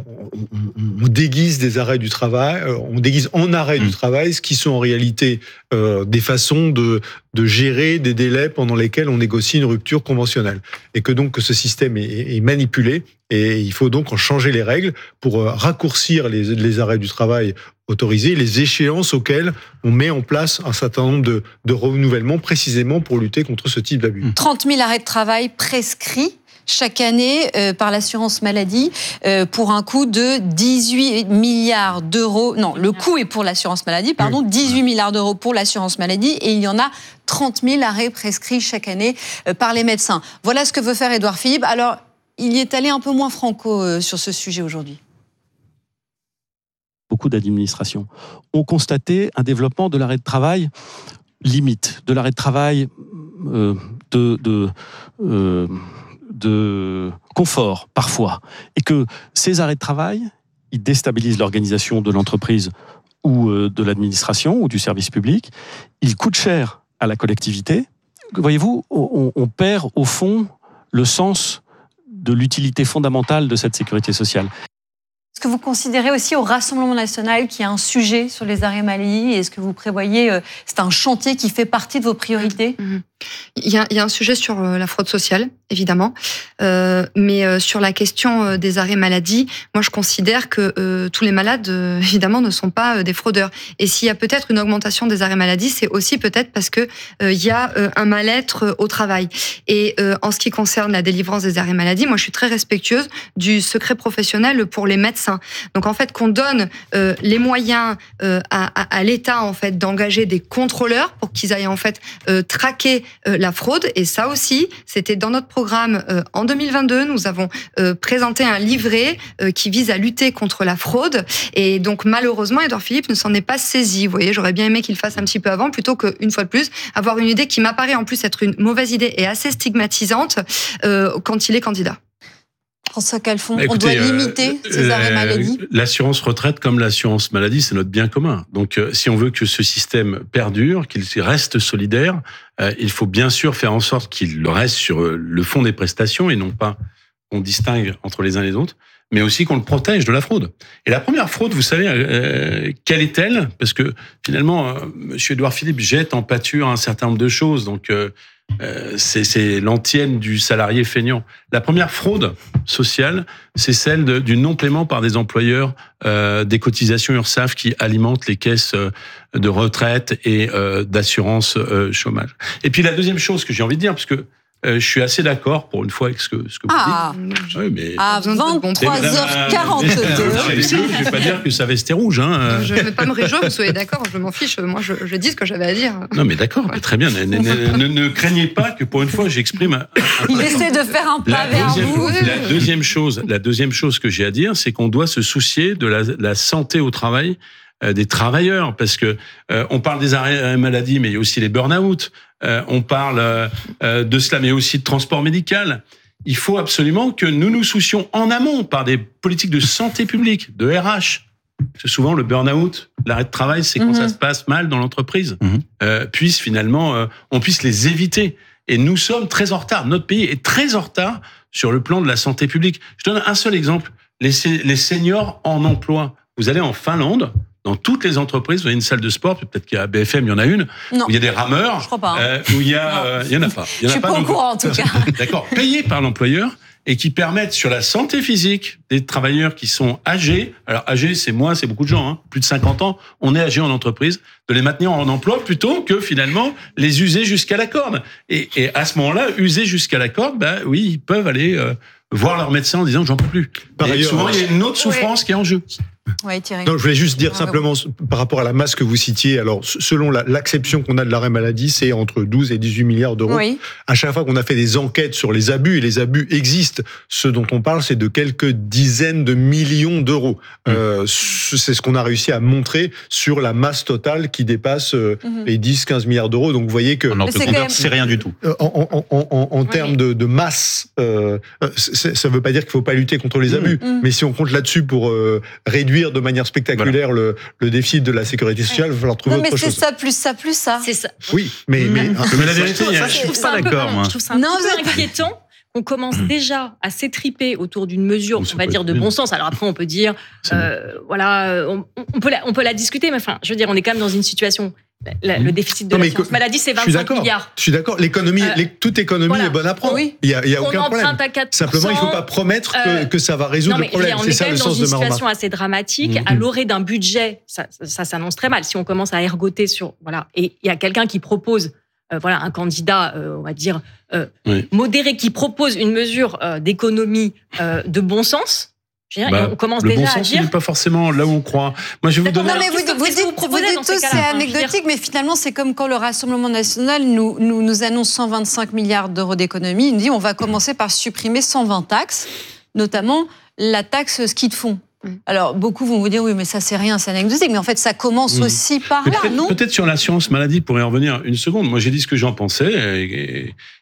on déguise des arrêts du travail, on déguise en arrêt du travail ce qui sont en réalité des façons de gérer des délais pendant lesquels on négocie une rupture conventionnelle. Et que donc que ce système est manipulé et il faut donc en changer les règles pour raccourcir les arrêts du travail autorisés, les échéances auxquelles on met en place un certain nombre de renouvellements précisément pour lutter contre ce type d'abus. 30 000 arrêts de travail prescrits chaque année par l'assurance maladie pour un coût de 18 milliards d'euros. Non, le coût est pour l'assurance maladie, 18 milliards d'euros pour l'assurance maladie et il y en a 30 000 arrêts prescrits chaque année par les médecins. Voilà ce que veut faire Édouard Philippe. Alors, il y est allé un peu moins franco sur ce sujet aujourd'hui. Beaucoup d'administrations ont constaté un développement de l'arrêt de travail limite, de l'arrêt de travail de confort parfois, et que ces arrêts de travail, ils déstabilisent l'organisation de l'entreprise ou de l'administration ou du service public, ils coûtent cher à la collectivité. Voyez-vous, on perd au fond le sens de l'utilité fondamentale de cette sécurité sociale. Est-ce que vous considérez aussi au Rassemblement national qu'il y a un sujet sur les arrêts maladie? Est-ce que vous prévoyez, c'est un chantier qui fait partie de vos priorités? Il y a un sujet sur la fraude sociale, évidemment, mais sur la question des arrêts maladie, moi je considère que tous les malades, évidemment, ne sont pas des fraudeurs. Et s'il y a peut-être une augmentation des arrêts maladie, c'est aussi peut-être parce que il y a un mal-être au travail. Et en ce qui concerne la délivrance des arrêts maladie, moi je suis très respectueuse du secret professionnel pour les médecins. Donc en fait, qu'on donne les moyens à l'État en fait d'engager des contrôleurs pour qu'ils aillent en fait traquer la fraude. Et ça aussi, c'était dans notre programme en 2022. Nous avons présenté un livret qui vise à lutter contre la fraude. Et donc, malheureusement, Édouard Philippe ne s'en est pas saisi. Vous voyez, j'aurais bien aimé qu'il fasse un petit peu avant, plutôt qu'une fois de plus, avoir une idée qui m'apparaît en plus être une mauvaise idée et assez stigmatisante quand il est candidat. François Calfon, on doit limiter ces arrêts maladie. L'assurance retraite comme l'assurance maladie, c'est notre bien commun. Donc, si on veut que ce système perdure, qu'il reste solidaire, il faut bien sûr faire en sorte qu'il reste sur le fond des prestations et non pas qu'on distingue entre les uns et les autres, mais aussi qu'on le protège de la fraude. Et la première fraude, vous savez, quelle est-elle? Parce que finalement, M. Édouard Philippe jette en pâture un certain nombre de choses. Donc, c'est l'antienne du salarié feignant. La première fraude sociale, c'est celle du non-paiement par des employeurs des cotisations URSSAF qui alimentent les caisses de retraite et d'assurance chômage. Et puis la deuxième chose que j'ai envie de dire, parce que je suis assez d'accord pour une fois avec ce que vous dites. Oui, mais à 23h42. Je vais pas dire que ça vestait rouge. Je ne vais pas me réjouir, vous soyez d'accord, je m'en fiche. Moi, je dis ce que j'avais à dire. Non, mais d'accord, mais très bien. Ne craignez pas que pour une fois, j'exprime Il essaie de faire un pas vers vous. La deuxième chose que j'ai à dire, c'est qu'on doit se soucier de la santé au travail des travailleurs, parce que on parle des arrêts maladie, mais il y a aussi les burn-out. On parle de cela, mais aussi de transport médical. Il faut absolument que nous nous soucions en amont par des politiques de santé publique, de RH. Parce que souvent, le burn-out, l'arrêt de travail, c'est quand ça se passe mal dans l'entreprise. On puisse les éviter. Et nous sommes très en retard. Notre pays est très en retard sur le plan de la santé publique. Je donne un seul exemple. Les seniors en emploi. Vous allez en Finlande, dans toutes les entreprises, vous avez une salle de sport, peut-être qu'il y a BFM, il y en a une, où il y a des rameurs, je crois pas, où il y en a pas. Je suis pas au courant en tout cas. D'accord, payés par l'employeur et qui permettent sur la santé physique des travailleurs qui sont âgés. Alors âgés, c'est moi, c'est beaucoup de gens, plus de 50 ans. On est âgés en entreprise, de les maintenir en emploi plutôt que finalement les user jusqu'à la corde. Et à ce moment-là, user jusqu'à la corde, oui, ils peuvent aller voir leur médecin en disant j'en peux plus. Par ailleurs, souvent il y a une autre souffrance qui est en jeu. Ouais, Thierry. Non, je voulais juste dire simplement par rapport à la masse que vous citiez. Alors, selon l'acception qu'on a de l'arrêt maladie, c'est entre 12 et 18 milliards d'euros. Oui. À chaque fois qu'on a fait des enquêtes sur les abus, et les abus existent, ce dont on parle, c'est de quelques dizaines de millions d'euros. C'est ce qu'on a réussi à montrer sur la masse totale qui dépasse les 10-15 milliards d'euros. Donc, vous voyez que c'est rien du tout. En termes de masse, ça ne veut pas dire qu'il ne faut pas lutter contre les abus. Mais si on compte là-dessus pour réduire de manière spectaculaire le déficit de la sécurité sociale, il va falloir trouver autre chose. Non, mais c'est ça, plus ça, plus ça. C'est ça. Oui, mais la vérité, je trouve ça d'accord, moi. Je trouve ça un peu inquiétant. On commence déjà à s'étriper autour d'une mesure, on va dire, de bon sens. Alors après, on peut dire, on peut la discuter, mais enfin, je veux dire, on est quand même dans une situation. Le déficit de l'assurance maladie, c'est 25 milliards. Je suis d'accord. L'économie, toute économie est bonne à prendre. Oui. Il y a aucun problème. À 4%, simplement, il ne faut pas promettre que ça va résoudre le problème. C'est ça le sens de ma remarque. On est quand même dans une situation assez dramatique. À l'orée d'un budget, ça s'annonce très mal. Si on commence à ergoter sur, et il y a quelqu'un qui propose, un candidat, on va dire modéré, qui propose une mesure d'économie de bon sens. On commence le déjà bon sens, il n'est pas forcément là où on croit. Moi, je vais vous donner. Non, mais vous dites tous c'est anecdotique, mais finalement, c'est comme quand le Rassemblement national nous annonce 125 milliards d'euros d'économie. Il nous dit on va commencer par supprimer 120 taxes, notamment la taxe ski de fond. Alors, beaucoup vont vous dire, oui, mais ça, c'est rien, c'est anecdotique. Mais en fait, ça commence aussi par là, non ? Peut-être sur l'assurance maladie, pour y revenir une seconde. Moi, j'ai dit ce que j'en pensais.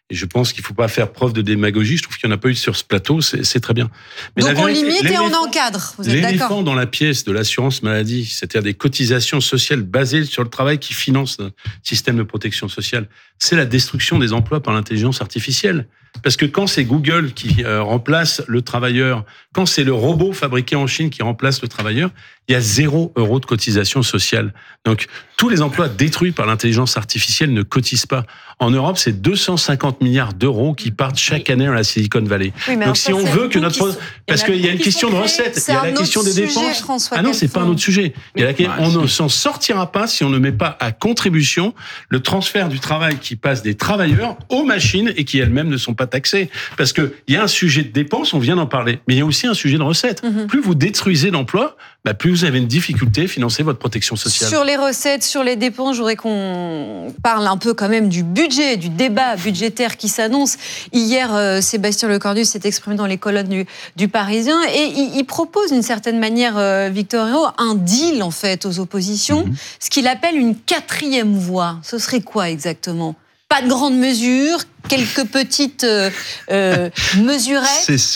Et je pense qu'il ne faut pas faire preuve de démagogie. Je trouve qu'il n'y en a pas eu sur ce plateau. C'est très bien. Mais donc on limite et on encadre. Vous êtes d'accord ? L'éléphant dans la pièce de l'assurance maladie, c'est-à-dire des cotisations sociales basées sur le travail qui financent le système de protection sociale, c'est la destruction des emplois par l'intelligence artificielle. Parce que quand c'est Google qui remplace le travailleur, quand c'est le robot fabriqué en Chine qui remplace le travailleur, il y a 0 € de cotisation sociale. Donc, tous les emplois détruits par l'intelligence artificielle ne cotisent pas. En Europe, c'est 250 milliards d'euros qui partent chaque année dans la Silicon Valley. Oui, donc, si on veut que notre... Parce qu'il y a une question de recettes, il y a la question des dépenses. Ah non, c'est pas un autre sujet. On ne s'en sortira pas si on ne met pas à contribution le transfert du travail qui passe des travailleurs aux machines et qui elles-mêmes ne sont pas taxées. Parce qu'il y a un sujet de dépenses, on vient d'en parler, mais il y a aussi un sujet de recettes. Plus vous détruisez l'emploi, plus vous avez une difficulté à financer votre protection sociale. Sur les recettes, sur les dépenses, je voudrais qu'on parle un peu quand même du budget, du débat budgétaire qui s'annonce. Hier, Sébastien Lecornu s'est exprimé dans les colonnes du Parisien et il propose d'une certaine manière, Victor Herrault, un deal en fait aux oppositions, ce qu'il appelle une 4e voie. Ce serait quoi exactement ? Pas de grandes mesures, quelques petites mesurettes. C'est ce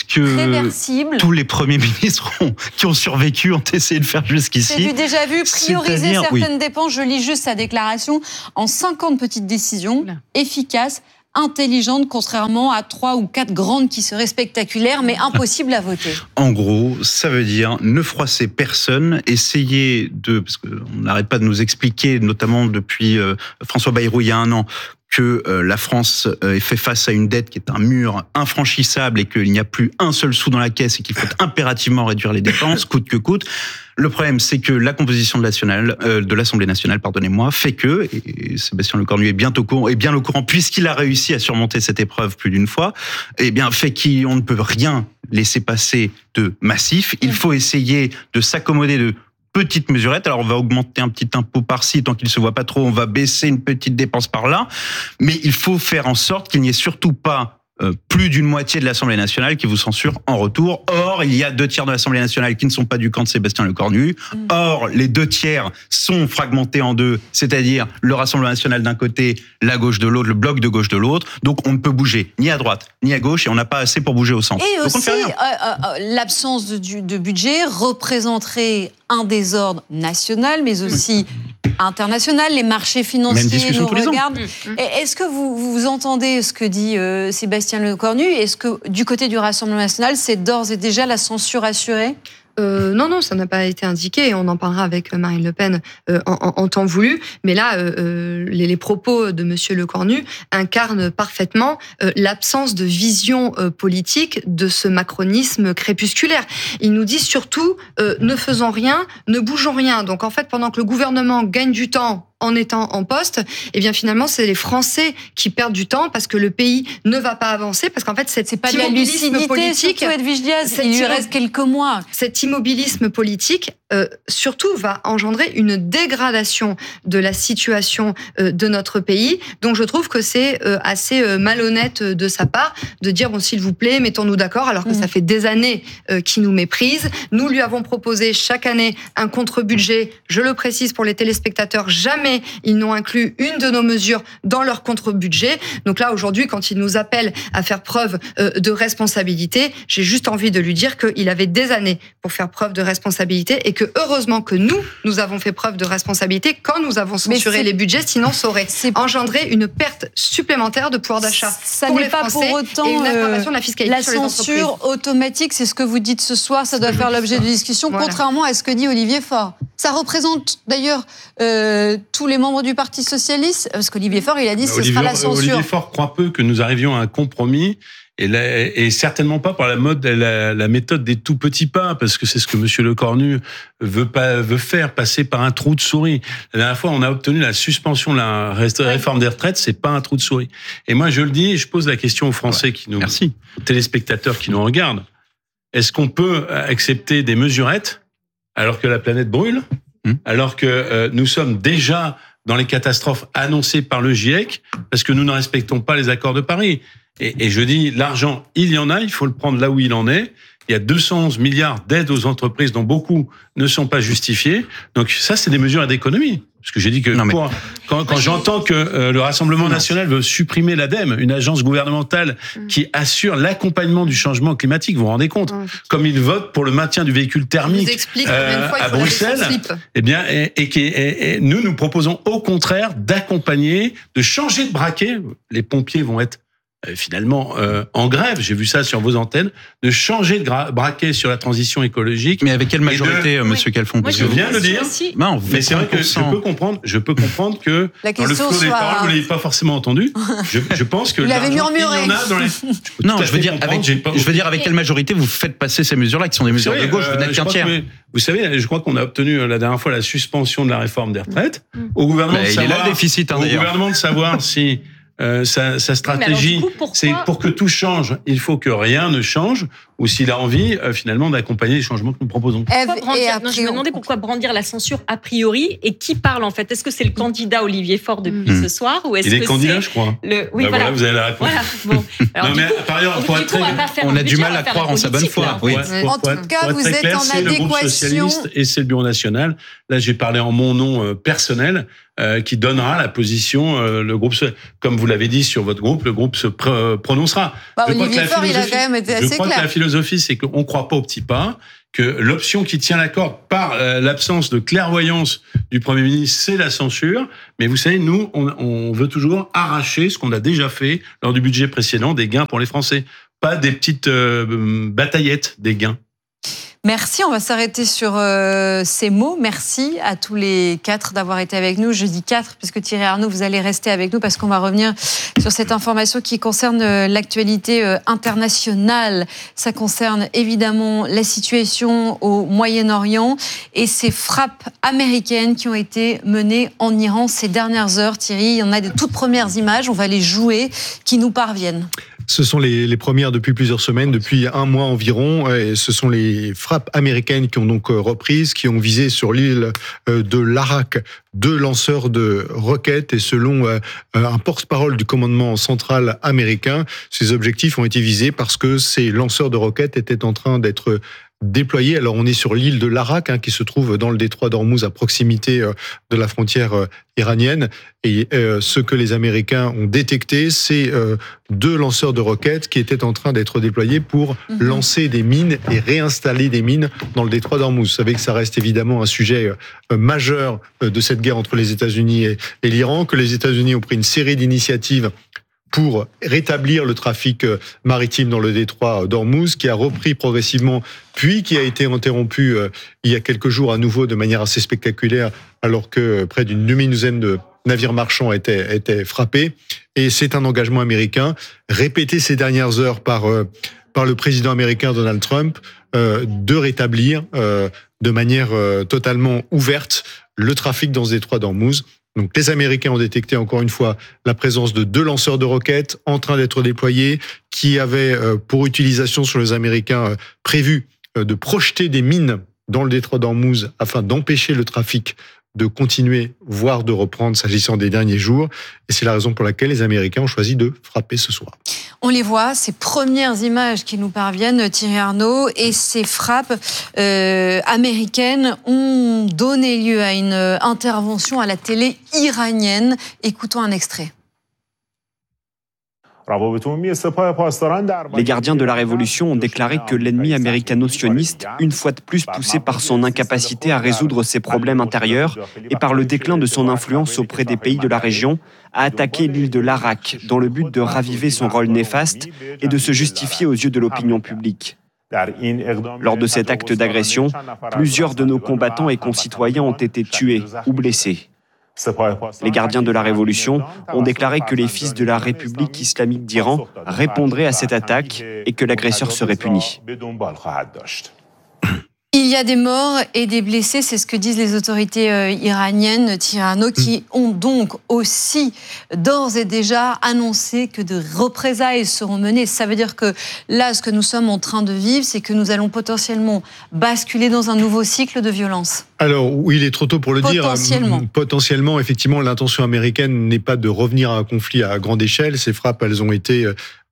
que tous les premiers ministres qui ont survécu ont essayé de faire jusqu'ici. C'est du déjà vu, prioriser certaines dépenses. Je lis juste sa déclaration en 50 petites décisions efficaces, intelligente, contrairement à 3 ou 4 grandes qui seraient spectaculaires, mais impossibles à voter. En gros, ça veut dire ne froisser personne, essayer de... Parce qu'on n'arrête pas de nous expliquer, notamment depuis François Bayrou il y a 1 an, que la France fait face à une dette qui est un mur infranchissable et qu'il n'y a plus un seul sou dans la caisse et qu'il faut impérativement réduire les dépenses, coûte que coûte. Le problème, c'est que la composition de l'Assemblée nationale, fait que, et Sébastien Lecornu est bien au courant, puisqu'il a réussi à surmonter cette épreuve plus d'une fois, fait qu'on ne peut rien laisser passer de massif. Il faut essayer de s'accommoder de petites mesurettes. Alors, on va augmenter un petit impôt par-ci, tant qu'il ne se voit pas trop, on va baisser une petite dépense par-là. Mais il faut faire en sorte qu'il n'y ait surtout pas plus d'une moitié de l'Assemblée nationale qui vous censure en retour. Or, il y a 2 tiers de l'Assemblée nationale qui ne sont pas du camp de Sébastien Lecornu. Or, les 2 tiers sont fragmentés en 2, c'est-à-dire le Rassemblement national d'un côté, la gauche de l'autre, le bloc de gauche de l'autre. Donc, on ne peut bouger ni à droite, ni à gauche, et on n'a pas assez pour bouger au centre. Et donc, aussi, l'absence de budget représenterait un désordre national, mais aussi international. Les marchés financiers nous regardent. Est-ce que vous entendez ce que dit Sébastien Lecornu ? Est-ce que du côté du Rassemblement national, c'est d'ores et déjà la censure assurée ? Non, ça n'a pas été indiqué. On en parlera avec Marine Le Pen en temps voulu. Mais là, les propos de Monsieur Lecornu incarnent parfaitement l'absence de vision politique de ce macronisme crépusculaire. Il nous dit surtout ne faisons rien, ne bougeons rien. Donc en fait, pendant que le gouvernement gagne du temps en étant en poste, et bien finalement c'est les Français qui perdent du temps parce que le pays ne va pas avancer, parce qu'en fait c'est pas de la lucidité politique. Surtout Edwige Diaz, il lui reste quelques mois. Cet immobilisme politique surtout va engendrer une dégradation de la situation de notre pays. Donc je trouve que c'est assez malhonnête de sa part de dire bon s'il vous plaît mettons-nous d'accord alors que ça fait des années qu'il nous méprise. Nous lui avons proposé chaque année un contre-budget. Je le précise pour les téléspectateurs, jamais ils n'ont inclus une de nos mesures dans leur contre-budget. Donc là, aujourd'hui, quand il nous appelle à faire preuve de responsabilité, j'ai juste envie de lui dire qu'il avait des années pour faire preuve de responsabilité et que heureusement que nous avons fait preuve de responsabilité quand nous avons censuré les budgets, sinon ça aurait engendré une perte supplémentaire de pouvoir d'achat pour les Français pour autant, et une aggravation de la fiscalité la sur les entreprises. La censure automatique, c'est ce que vous dites ce soir, ça doit faire l'objet de discussion, contrairement à ce que dit Olivier Faure. Ça représente d'ailleurs tous les membres du Parti socialiste, parce qu'Olivier Faure, il a dit que ce sera la censure. Olivier Faure croit peu que nous arrivions à un compromis, et certainement pas par la méthode des tout petits pas, parce que c'est ce que Monsieur Lecornu veut faire, passer par un trou de souris. La dernière fois, on a obtenu la suspension de la réforme des retraites, c'est pas un trou de souris. Et moi, je le dis, et je pose la question aux Français aux téléspectateurs qui nous regardent. Est-ce qu'on peut accepter des mesurettes alors que la planète brûle, alors que nous sommes déjà dans les catastrophes annoncées par le GIEC, parce que nous ne respectons pas les accords de Paris. Et je dis, l'argent, il y en a, il faut le prendre là où il en est. Il y a 211 milliards d'aides aux entreprises dont beaucoup ne sont pas justifiées. Donc ça, c'est des mesures d'économie. Parce que j'ai dit que quand j'entends que le Rassemblement national veut supprimer l'ADEME, une agence gouvernementale qui assure l'accompagnement du changement climatique, vous vous rendez compte, comme ils votent pour le maintien du véhicule thermique à Bruxelles, eh bien, et nous proposons au contraire d'accompagner, de changer de braquet. Les pompiers vont être finalement en grève, j'ai vu ça sur vos antennes, de changer de braquet sur la transition écologique. Mais avec quelle majorité, Monsieur Calfon? Je viens de le dire. Non, mais c'est vrai que je peux comprendre que dans le flot des paroles, vous l'avez pas forcément entendu. Je pense que il avait murmuré. Il y en a dans les... Non, je veux dire avec quelle majorité vous faites passer ces mesures-là, qui sont des mesures de gauche, vous n'êtes qu'un tiers. Vous savez, je crois qu'on a obtenu la dernière fois la suspension de la réforme des retraites. Au gouvernement de savoir si sa stratégie, c'est pour que tout change, il faut que rien ne change, ou s'il a envie, finalement, d'accompagner les changements que nous proposons. Je me demandais pourquoi brandir la censure a priori, et qui parle en fait? Est-ce que c'est le candidat Olivier Faure depuis ce soir, ou est-ce il est candidat, je crois. Oui, voilà, vous avez la réponse. Voilà. Bon. Alors, non, mais par ailleurs, on a du mal à croire en sa bonne foi. Oui. En tout cas, vous êtes en adéquation. C'est le groupe socialiste et c'est le bureau national. Là, j'ai parlé en mon nom personnel, qui donnera la position, le groupe, comme vous l'avez dit sur votre groupe, le groupe se prononcera. Olivier Faure, il a quand même été assez clair. Je crois que la philosophie, c'est qu'on ne croit pas aux petits pas, que l'option qui tient la corde par l'absence de clairvoyance du Premier ministre, c'est la censure. Mais vous savez, nous, on veut toujours arracher ce qu'on a déjà fait lors du budget précédent, des gains pour les Français. Pas des petites bataillettes, des gains. Merci, on va s'arrêter sur ces mots. Merci à tous les 4 d'avoir été avec nous. Je dis 4 puisque Thierry Arnaud, vous allez rester avec nous parce qu'on va revenir sur cette information qui concerne l'actualité internationale. Ça concerne évidemment la situation au Moyen-Orient et ces frappes américaines qui ont été menées en Iran ces dernières heures. Thierry, il y en a des toutes premières images, on va les jouer, qui nous parviennent. Ce sont les premières depuis plusieurs semaines, depuis un mois environ. Et ce sont les frappes américaines qui ont donc reprises, qui ont visé sur l'île de l'Arak 2 lanceurs de roquettes. Et selon un porte-parole du commandement central américain, ces objectifs ont été visés parce que ces lanceurs de roquettes étaient en train d'être déployés. Alors on est sur l'île de l'Arak, qui se trouve dans le détroit d'Ormuz, à proximité de la frontière iranienne. Et ce que les Américains ont détecté, c'est 2 lanceurs de roquettes qui étaient en train d'être déployés pour lancer des mines et réinstaller des mines dans le détroit d'Ormuz. Vous savez que ça reste évidemment un sujet majeur de cette guerre entre les États-Unis et l'Iran, que les États-Unis ont pris une série d'initiatives pour rétablir le trafic maritime dans le détroit d'Ormuz, qui a repris progressivement, puis qui a été interrompu il y a quelques jours à nouveau de manière assez spectaculaire, alors que près d'une demi-douzaine de navires marchands étaient frappés. Et c'est un engagement américain, répété ces dernières heures par le président américain Donald Trump, de rétablir de manière totalement ouverte le trafic dans ce détroit d'Ormuz. Donc les Américains ont détecté encore une fois la présence de 2 lanceurs de roquettes en train d'être déployés, qui avaient pour utilisation sur les Américains prévu de projeter des mines dans le détroit d'Ormuz afin d'empêcher le trafic de continuer, voire de reprendre s'agissant des derniers jours. Et c'est la raison pour laquelle les Américains ont choisi de frapper ce soir. On les voit, ces premières images qui nous parviennent, Thierry Arnaud, et ces frappes américaines ont donné lieu à une intervention à la télé iranienne. Écoutons un extrait. Les gardiens de la révolution ont déclaré que l'ennemi américano-sioniste, une fois de plus poussé par son incapacité à résoudre ses problèmes intérieurs et par le déclin de son influence auprès des pays de la région, a attaqué l'île de l'Arak dans le but de raviver son rôle néfaste et de se justifier aux yeux de l'opinion publique. Lors de cet acte d'agression, plusieurs de nos combattants et concitoyens ont été tués ou blessés. Les gardiens de la révolution ont déclaré que les fils de la République islamique d'Iran répondraient à cette attaque et que l'agresseur serait puni. Il y a des morts et des blessés, c'est ce que disent les autorités iraniennes, Thierry Arnaud, qui ont donc aussi d'ores et déjà annoncé que de représailles seront menées. Ça veut dire que là, ce que nous sommes en train de vivre, c'est que nous allons potentiellement basculer dans un nouveau cycle de violence. Alors oui, il est trop tôt pour le dire. Potentiellement, effectivement, l'intention américaine n'est pas de revenir à un conflit à grande échelle. Ces frappes, elles ont été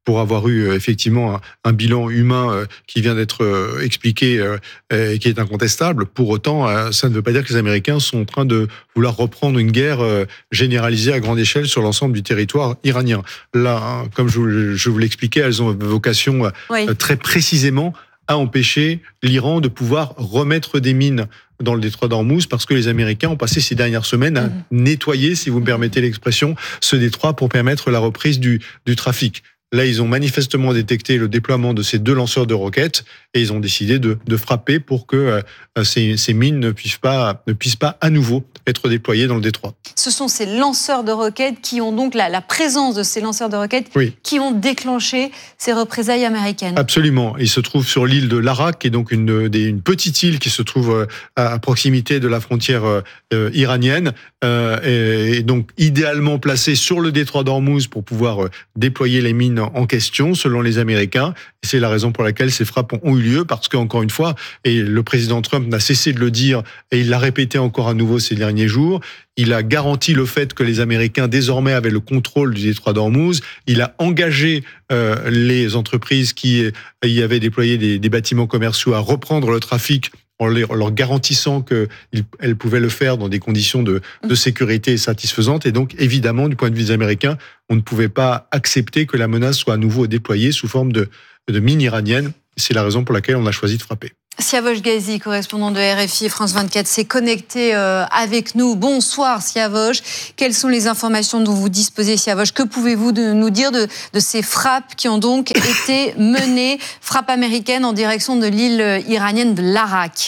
pour avoir eu effectivement un bilan humain qui vient d'être expliqué et qui est incontestable. Pour autant, ça ne veut pas dire que les Américains sont en train de vouloir reprendre une guerre généralisée à grande échelle sur l'ensemble du territoire iranien. Là, comme je vous l'expliquais, elles ont vocation très précisément à empêcher l'Iran de pouvoir remettre des mines dans le détroit d'Ormuz, parce que les Américains ont passé ces dernières semaines à nettoyer, si vous me permettez l'expression, ce détroit pour permettre la reprise du trafic. Là, ils ont manifestement détecté le déploiement de ces 2 lanceurs de roquettes et ils ont décidé de frapper pour que ces mines ne puissent pas à nouveau être déployées dans le détroit. Ce sont ces lanceurs de roquettes qui ont donc la présence de ces lanceurs de roquettes qui ont déclenché ces représailles américaines. Absolument. Ils se trouvent sur l'île de Larak, qui est donc une petite île qui se trouve à proximité de la frontière iranienne et donc idéalement placée sur le détroit d'Ormuz pour pouvoir déployer les mines en question, selon les Américains. Et c'est la raison pour laquelle ces frappes ont eu lieu, parce qu'encore une fois, et le président Trump n'a cessé de le dire, et il l'a répété encore à nouveau ces derniers jours, il a garanti le fait que les Américains désormais avaient le contrôle du détroit d'Ormuz. Il a engagé les entreprises qui y avaient déployé des bâtiments commerciaux à reprendre le trafic en leur garantissant qu'elles pouvaient le faire dans des conditions de sécurité satisfaisantes. Et donc, évidemment, du point de vue des Américains, on ne pouvait pas accepter que la menace soit à nouveau déployée sous forme de mines iraniennes. C'est la raison pour laquelle on a choisi de frapper. Siavosh Ghazi, correspondant de RFI France 24, s'est connecté avec nous. Bonsoir Siavosh. Quelles sont les informations dont vous disposez, Siavosh? Que pouvez-vous nous dire de ces frappes qui ont donc été menées, frappes américaines en direction de l'île iranienne de Larak?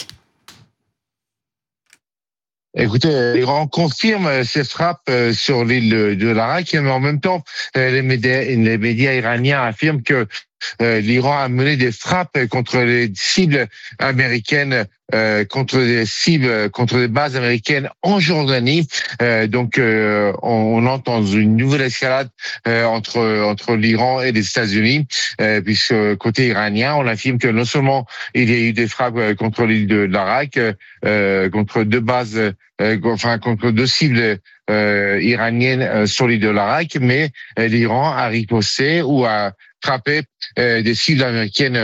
Écoutez, l'Iran confirme ses frappes sur l'île de Larak, mais en même temps, les médias iraniens affirment que l'Iran a mené des frappes contre les cibles américaines, contre des bases américaines en Jordanie. Donc, on entre dans une nouvelle escalade entre l'Iran et les États-Unis, puisque côté iranien, on affirme que non seulement il y a eu des frappes contre l'île de Larak, contre 2 bases, contre 2 cibles iraniennes sur l'île de Larak, mais l'Iran a riposté ou a frappé des cibles américaines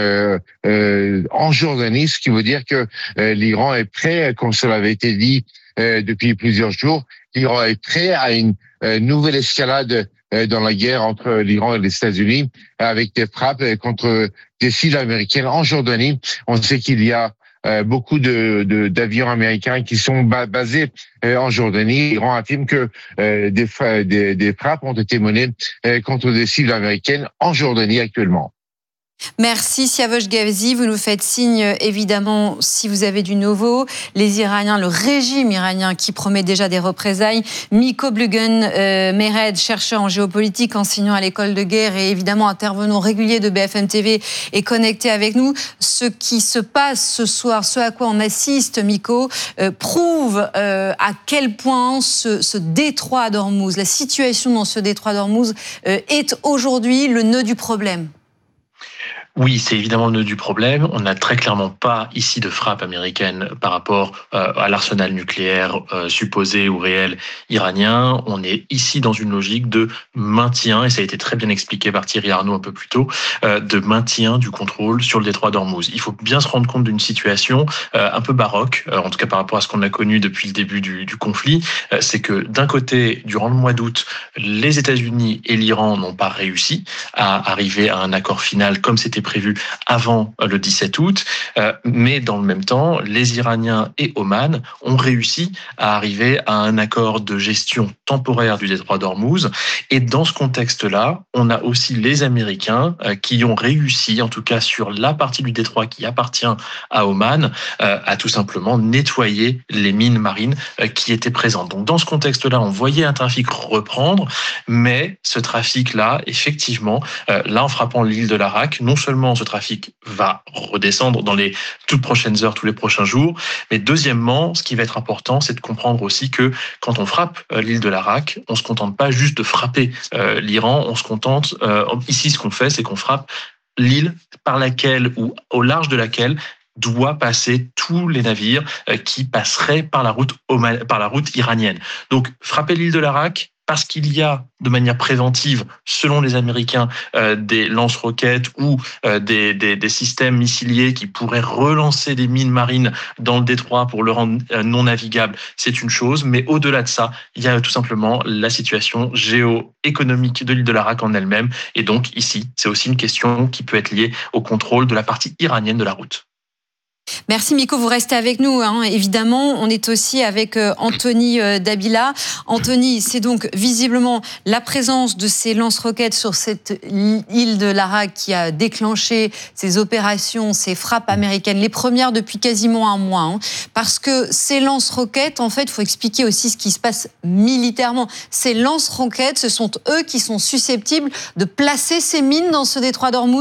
en Jordanie, ce qui veut dire que l'Iran est prêt, comme cela avait été dit depuis plusieurs jours, l'Iran est prêt à une nouvelle escalade dans la guerre entre l'Iran et les États-Unis, avec des frappes contre des cibles américaines en Jordanie. On sait qu'il y a beaucoup d'avions américains qui sont basés en Jordanie. L'Iran affirme que des frappes ont été menées contre des cibles américaines en Jordanie actuellement. Merci Siavosh Ghazi, vous nous faites signe évidemment si vous avez du nouveau. Les Iraniens, le régime iranien qui promet déjà des représailles. Miko Blugen-Mered, chercheur en géopolitique, enseignant à l'école de guerre et évidemment intervenant régulier de BFM TV, est connecté avec nous. Ce qui se passe ce soir, ce à quoi on assiste, Miko, prouve à quel point ce détroit d'Ormuz, la situation dans ce détroit d'Ormuz est aujourd'hui le nœud du problème. Oui, c'est évidemment le nœud du problème. On n'a très clairement pas ici de frappe américaine par rapport à l'arsenal nucléaire supposé ou réel iranien. On est ici dans une logique de maintien, et ça a été très bien expliqué par Thierry Arnaud un peu plus tôt, de maintien du contrôle sur le détroit d'Ormuz. Il faut bien se rendre compte d'une situation un peu baroque, en tout cas par rapport à ce qu'on a connu depuis le début du conflit. C'est que d'un côté, durant le mois d'août, les États-Unis et l'Iran n'ont pas réussi à arriver à un accord final comme c'était prévu avant le 17 août, mais dans le même temps, les Iraniens et Oman ont réussi à arriver à un accord de gestion temporaire du détroit d'Ormuz. Et dans ce contexte-là, on a aussi les Américains qui ont réussi, en tout cas sur la partie du détroit qui appartient à Oman, à tout simplement nettoyer les mines marines qui étaient présentes. Donc dans ce contexte-là, on voyait un trafic reprendre, mais ce trafic-là, effectivement, là en frappant l'île de Larak, non seulement ce trafic va redescendre dans les toutes prochaines heures, tous les prochains jours, mais deuxièmement, ce qui va être important, c'est de comprendre aussi que quand on frappe l'île de Larak, on se contente pas juste de frapper l'Iran, on se contente, ici ce qu'on fait, c'est qu'on frappe l'île par laquelle ou au large de laquelle doit passer tous les navires qui passeraient par la route iranienne. Donc, frapper l'île de Larak, parce qu'il y a de manière préventive, selon les Américains, des lance-roquettes ou des systèmes missiliers qui pourraient relancer des mines marines dans le détroit pour le rendre non navigable, c'est une chose. Mais au-delà de ça, il y a tout simplement la situation géoéconomique de l'île de Larak en elle-même. Et donc ici, c'est aussi une question qui peut être liée au contrôle de la partie iranienne de la route. Merci Miko, vous restez avec nous, évidemment. On est aussi avec Anthony Dabila. Anthony, c'est donc visiblement la présence de ces lance-roquettes sur cette île de Larak qui a déclenché ces opérations, ces frappes américaines, les premières depuis quasiment un mois. Parce que ces lance-roquettes, en fait, il faut expliquer aussi ce qui se passe militairement. Ces lance-roquettes, ce sont eux qui sont susceptibles de placer ces mines dans ce détroit d'Ormuz ?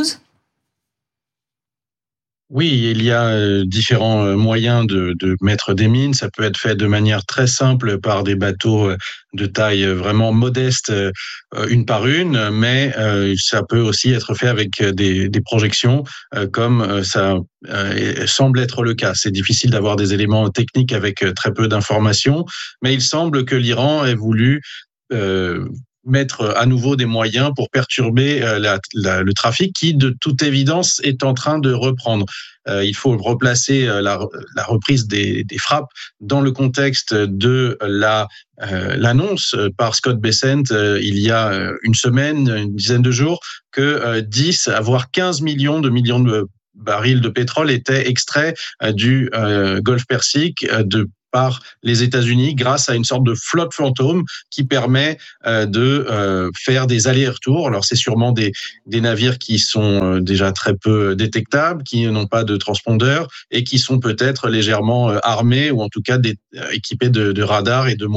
Oui, il y a différents moyens de mettre des mines. Ça peut être fait de manière très simple par des bateaux de taille vraiment modeste, une par une, mais ça peut aussi être fait avec des projections, comme ça semble être le cas. C'est difficile d'avoir des éléments techniques avec très peu d'informations, mais il semble que l'Iran ait voulu mettre à nouveau des moyens pour perturber le trafic qui, de toute évidence, est en train de reprendre. Il faut replacer la reprise des frappes dans le contexte de l'annonce par Scott Bessent il y a une dizaine de jours, que 10 voire 15 millions de barils de pétrole étaient extraits du Golfe Persique par les États-Unis grâce à une sorte de flotte fantôme qui permet de faire des allers-retours. Alors c'est sûrement des navires qui sont déjà très peu détectables, qui n'ont pas de transpondeur et qui sont peut-être légèrement armés ou en tout cas équipés de radars et de